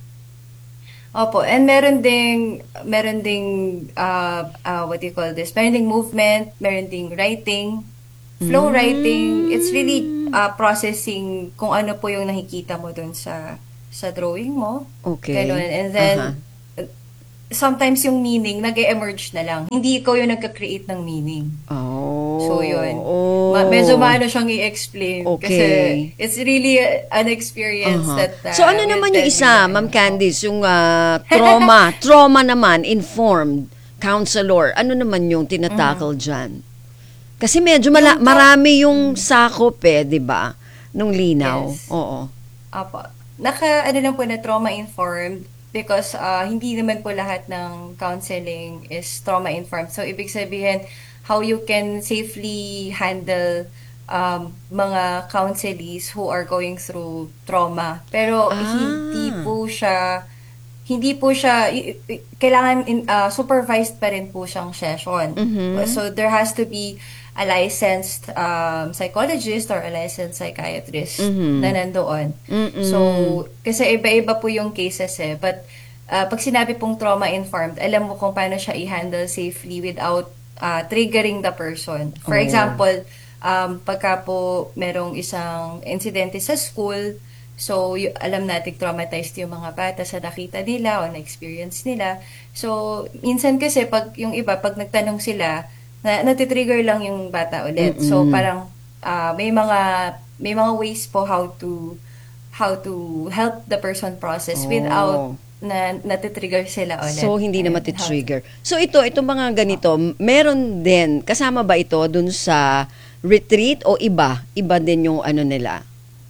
Speaker 2: Opo, and meron ding meron ding uh, uh, what do you call this? Meron ding movement, meron ding writing, flow writing. It's really uh, processing kung ano po yung nakikita mo dun sa sa drawing mo.
Speaker 1: Okay.
Speaker 2: Ganon. And then
Speaker 1: Aha.
Speaker 2: sometimes yung meaning nag-emerge na lang. Hindi ikaw yung nagka-create ng meaning.
Speaker 1: Oh.
Speaker 2: So, yun.
Speaker 1: Oh.
Speaker 2: Ma- medyo maano siyang i-explain.
Speaker 1: Okay.
Speaker 2: Kasi it's really a- an experience
Speaker 1: Aha.
Speaker 2: that... uh,
Speaker 1: So ano
Speaker 2: will
Speaker 1: naman yung
Speaker 2: tell
Speaker 1: isa,
Speaker 2: you na,
Speaker 1: Ma'am
Speaker 2: ano.
Speaker 1: Candice, yung ah, trauma, trauma naman, informed counselor, ano naman yung tinatakal dyan? Kasi medyo mala-
Speaker 2: Yung tra-
Speaker 1: marami yung sakop eh, di ba? Nung linaw.
Speaker 2: Yes.
Speaker 1: Oo.
Speaker 2: Apo. Naka, ano lang po na trauma-informed because uh, hindi naman po lahat ng counseling is trauma-informed. So, ibig sabihin, how you can safely handle um, mga counselees who are going through trauma. Pero,
Speaker 1: Ah.
Speaker 2: hindi po siya hindi po siya i- i- kailangan in, uh, supervised pa rin po siyang session. So there has to be a licensed um, psychologist or a licensed psychiatrist na nandoon. So kasi iba-iba po yung cases eh, but uh, pag sinabi pong trauma-informed, alam mo kung paano siya i-handle safely without uh, triggering the person. For
Speaker 1: Oh.
Speaker 2: example, um, pagka po merong isang insidente sa school, so, y- alam natin traumatized yung mga bata sa nakita nila o na-experience nila. So, minsan kasi pag yung iba, pag nagtanong sila, na natitrigger lang yung bata ulit. So, parang ah, may mga may mga ways po how to how to help the person process
Speaker 1: Oh.
Speaker 2: without na natitrigger sila ulit.
Speaker 1: So, hindi na
Speaker 2: Ayun,
Speaker 1: matitrigger. So, ito, itong mga ganito, meron din, kasama ba ito dun sa retreat o iba? Iba din yung ano nila?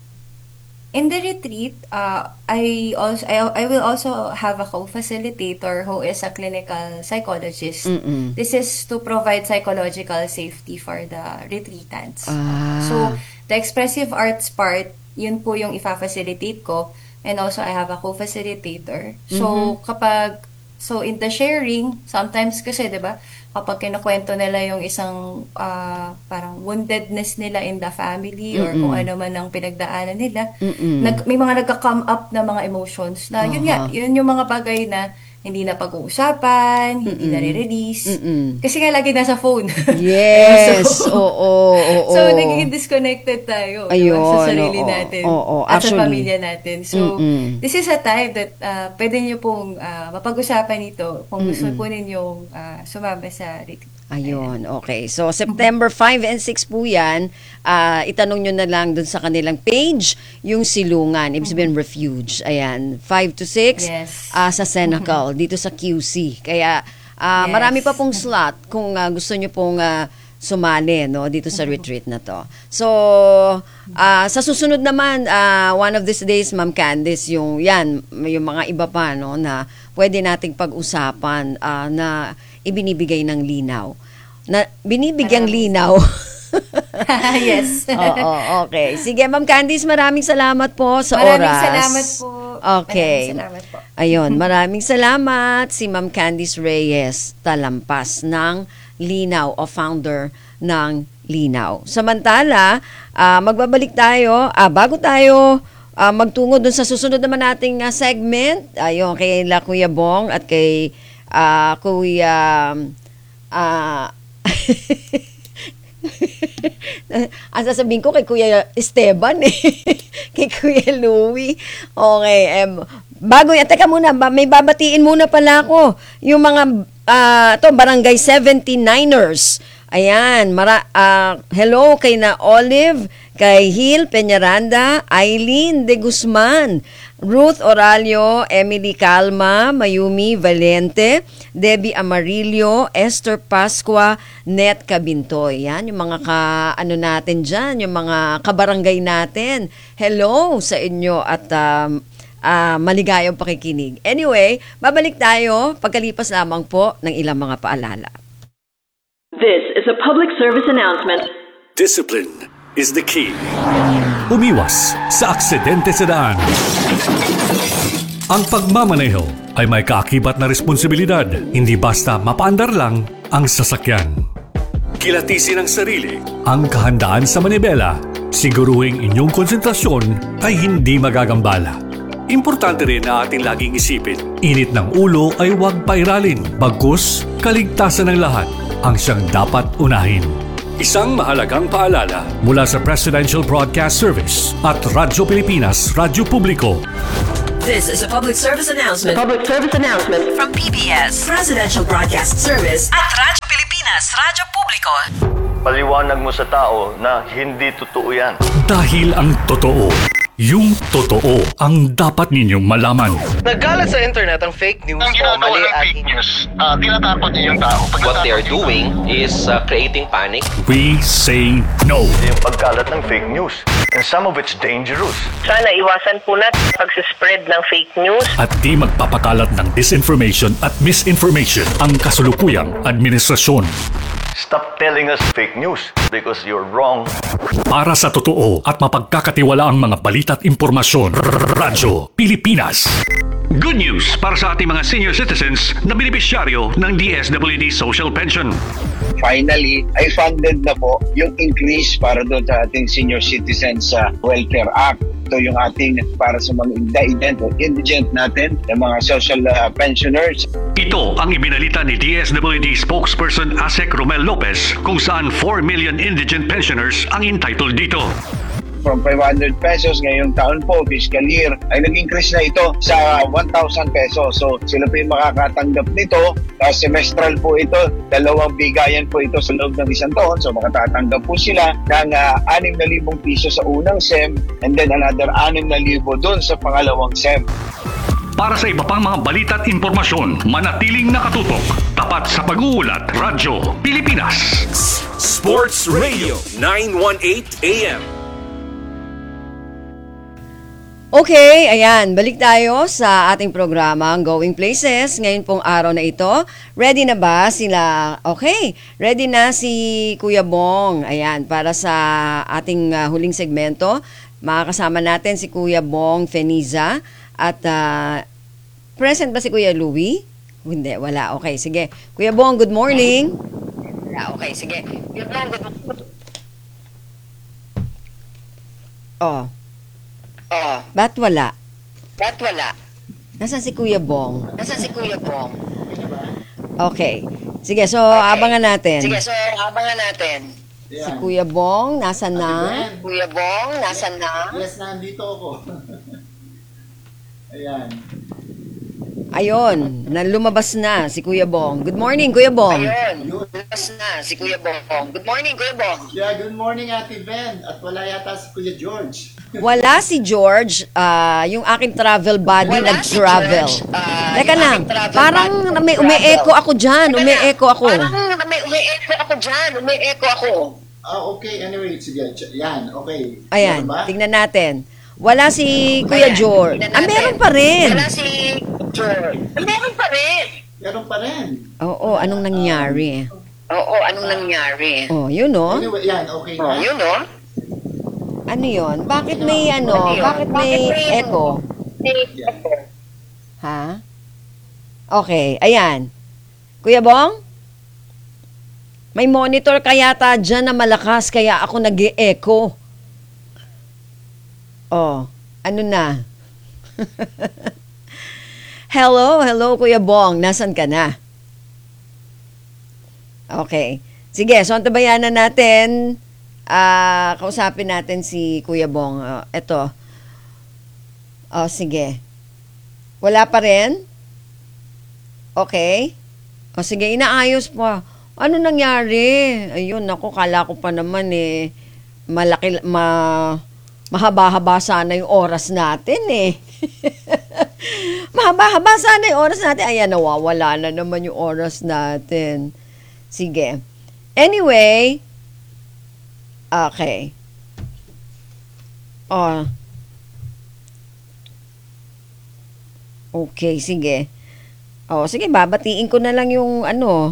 Speaker 2: In the retreat, uh, I also I, I will also have a co-facilitator who is a clinical psychologist.
Speaker 1: Mm-mm.
Speaker 2: This is to provide psychological safety for the retreatants.
Speaker 1: Ah.
Speaker 2: So, the expressive arts part, yun po yung ifa-facilitate ko. And also, I have a co-facilitator. So, kapag, so in the sharing, sometimes kasi, di ba, kapag kinukwento nila yung isang ah, parang woundedness nila in the family or kung ano man ang pinagdaanan nila,
Speaker 1: Mm-mm.
Speaker 2: nag, may mga nagka-come up na mga emotions na yun nga,
Speaker 1: Aha.
Speaker 2: yun yung mga bagay na hindi na pag-uusapan, hindi na re-release.
Speaker 1: Mm-mm.
Speaker 2: Kasi nga lagi nasa phone.
Speaker 1: Yes.
Speaker 2: So,
Speaker 1: oo, oo.
Speaker 2: So, nagiging disconnected tayo di ba,
Speaker 1: Ayun,
Speaker 2: sa sarili
Speaker 1: oo,
Speaker 2: natin
Speaker 1: oo,
Speaker 2: at sa
Speaker 1: actually.
Speaker 2: pamilya natin. So,
Speaker 1: Mm-mm.
Speaker 2: this is a time that uh, pwede niyo pong ah, mapag-usapan ito kung gusto po ninyong uh, sumama sa retreat.
Speaker 1: Ayun, okay. So, September five and six po yan. Ah, itanong nyo na lang dun sa kanilang page yung silungan. Ibig sabihin, refuge. Ayan, five to six
Speaker 2: Yes.
Speaker 1: ah, sa Senecal, dito sa Q C. Kaya, ah,
Speaker 2: Yes.
Speaker 1: marami pa pong slot kung ah, gusto nyo pong ah, sumali no, dito sa retreat na to. So, ah, sa susunod naman, ah, one of these days, Ma'am Candice, yung, yan, yung mga iba pa no, na pwede nating pag-usapan ah, na ibinibigay ng linaw. Na, binibigyang linaw.
Speaker 2: Yes.
Speaker 1: Oo, okay. Sige, Ma'am Candice, maraming salamat po sa
Speaker 2: Maraming
Speaker 1: oras.
Speaker 2: salamat po.
Speaker 1: Okay.
Speaker 2: Maraming salamat po.
Speaker 1: Ayun, maraming salamat si Ma'am Candice Reyes Talampas ng Linaw o founder ng Linaw. Samantala, ah, magbabalik tayo, ah, bago tayo ah, magtungo dun sa susunod naman nating ah, segment, ayun, kay La Kuya Bong at kay ah, Kuya ah ang sasabihin ko kay Kuya Esteban eh. Kay Kuya Louie. Okay, em, bago yan, teka muna, ba- may babatiin muna pala ako. Yung mga, ah, to, Barangay seventy-niners. Ayan, mara, ah, hello kay na Olive, kay Hil Peñaranda, Eileen De Guzman, Ruth Oralio, Emily Calma, Mayumi Valente, Debbie Amarillo, Esther Pascua, Net Cabintoy. Yan, yung mga ka, ano natin dyan, yung mga kabarangay natin. Hello sa inyo at um, uh, maligayang pakikinig. Anyway, babalik tayo pagkalipas lamang po ng ilang mga paalala.
Speaker 3: This is a public service announcement.
Speaker 4: Discipline is the key. Umiwas sa aksidente sa daan. Ang pagmamaneho ay may kaakibat na responsibilidad, hindi basta mapaandar lang ang sasakyan. Kilatisin ang sarili, ang kahandaan sa manibela, siguruhing inyong konsentrasyon ay hindi magagambala. Importante rin na ating laging isipin, init ng ulo ay huwag pairalin, bagkus kaligtasan ng lahat ang siyang dapat unahin. Isang mahalagang paalala mula sa Presidential Broadcast Service at Radyo Pilipinas, Radyo Publiko.
Speaker 5: This is a public service announcement
Speaker 3: Public service announcement.
Speaker 5: from P B S, Presidential Broadcast Service at Radyo Pilipinas, Radyo Publiko.
Speaker 6: Paliwanag mo sa tao na hindi totoo yan.
Speaker 4: Dahil ang totoo, yung totoo ang dapat ninyong malaman.
Speaker 7: Nagkalat sa internet ang fake news
Speaker 8: Ang
Speaker 7: o
Speaker 8: ginagawa
Speaker 7: mali
Speaker 8: ng
Speaker 7: at
Speaker 8: fake news, uh, tinatakot niyo yung tao. Pag
Speaker 9: What they are
Speaker 8: natakot yung
Speaker 9: doing is uh, creating panic.
Speaker 4: We say no.
Speaker 6: Yung pagkalat ng fake news. And some of it's dangerous.
Speaker 10: Sana iwasan po natin pag-spread ng fake news.
Speaker 4: At di magpapakalat ng disinformation at misinformation ang kasulukuyang administrasyon.
Speaker 6: Stop telling us fake news because you're wrong.
Speaker 4: Para sa totoo at mapagkakatiwalaang mga balita at impormasyon, Radyo Pilipinas. Good news para sa ating mga senior citizens na benepisyaryo ng D S W D Social Pension.
Speaker 11: Finally, ay funded na po yung increase para doon sa ating Senior Citizens uh, Welfare Act. Ito yung ating para sa mga indigent o indigent natin, yung mga social uh, pensioners.
Speaker 4: Ito ang ibinalita ni D S W D spokesperson Asek Romel Lopez kung saan four million indigent pensioners ang entitled dito.
Speaker 11: From five hundred pesos ngayong taon po, fiscal year, ay nag-increase na ito sa one thousand pesos. So sila po yung makakatanggap nito. Uh, semestral po ito, dalawang bigayan po ito sa loob ng isang taon. So makatatanggap po sila ng uh, six thousand piso sa unang S E M and then another six thousand doon sa pangalawang S E M.
Speaker 4: Para sa iba pang mga balita at impormasyon, manatiling nakatutok. Tapat sa pag-uulat, Radyo Pilipinas.
Speaker 12: Sports Radio nine eighteen A M.
Speaker 1: Okay, ayan, balik tayo sa ating programa, ang Going Places. Ngayon pong araw na ito, ready na ba sila? Okay, ready na si Kuya Bong. Ayan, para sa ating uh, huling segmento, makakasama natin si Kuya Bong Feniza. At uh, present ba si Kuya Louie? Hindi, wala. Okay, sige. Kuya Bong, good morning. Wala, okay, sige. Kuya Bong, good morning. Oh. Oh. Ba't wala? Ba't wala? Nasaan si Kuya Bong? Nasaan si Kuya Bong? Okay. Sige, so okay. Abangan natin. Sige, so abangan natin. Yeah. Si Kuya Bong, nasa na? Kuya Bong, nasa na?
Speaker 13: Yes, nandito ako. Ayan.
Speaker 1: Ayun, lumabas na si Kuya Bong. Good morning, Kuya Bong.
Speaker 13: Ayun, lumabas na si Kuya Bong. Good morning, Kuya Bong. Yeah, good morning, Ate Ben. At wala yata si Kuya George.
Speaker 1: Wala si George, uh, yung aking travel buddy nag-travel. Si uh, Teka lang, parang may umi-echo ako dyan, umi-echo ako.
Speaker 13: Parang may umi-echo ako dyan, umi-echo ako. Ah, okay, anyway, sige, yan, okay.
Speaker 1: Ayan, tingnan natin. Wala si Kuya George. Ah, meron pa rin.
Speaker 13: Wala si George. Ah, meron pa rin. Meron pa rin.
Speaker 1: Oo, anong nangyari?
Speaker 10: Oo, anong nangyari?
Speaker 1: Oh, yun no?
Speaker 13: Anyway, yan, okay na.
Speaker 10: Oh, yun, no?
Speaker 1: Ano yun? Bakit may ano? Bakit may echo? Ha? Okay, ayan. Kuya Bong? May monitor ka yata dyan na malakas kaya ako nag-e-echo. Oh, ano na? Hello, hello Kuya Bong. Nasaan ka na? Okay. Sige, so antabayanan natin. Ah, kausapin natin si Kuya Bong. Uh, eto. Oh, sige. Wala pa rin? Okay. O sige, inaayos pa. Ano nangyari? Ayun, naku, kala ko pa naman eh. Malaki, ma, mahaba-haba sana yung oras natin eh. Mahaba-haba sana yung oras natin. Ayan, nawawala na naman yung oras natin. Sige. Anyway, okay. Oh. Okay, sige. Oh, sige, babatiin ko na lang yung ano.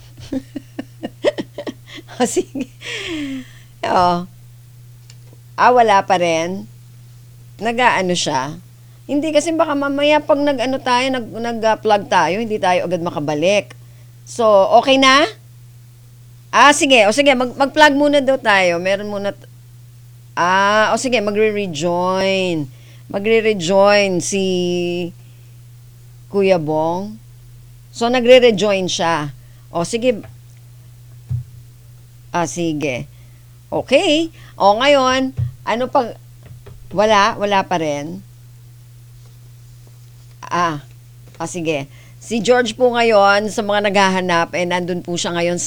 Speaker 1: Oh, sige. Oh. Ah, wala pa rin. Nag-aano siya. Hindi kasi baka mamaya pag nag-ano tayo, nag, nag-plug tayo, hindi tayo agad makabalik. So, okay na? Ah, sige. O sige, mag, mag-plug muna daw tayo. Meron muna. T- ah, o sige, magre-rejoin. Magre-rejoin si Kuya Bong. So, nagre-rejoin siya. O, sige. Ah, sige. Okay. O, ngayon, ano pag... Wala? Wala pa rin? Ah, ah sige. Si George po ngayon, sa mga naghahanap, eh, nandun po siya ngayon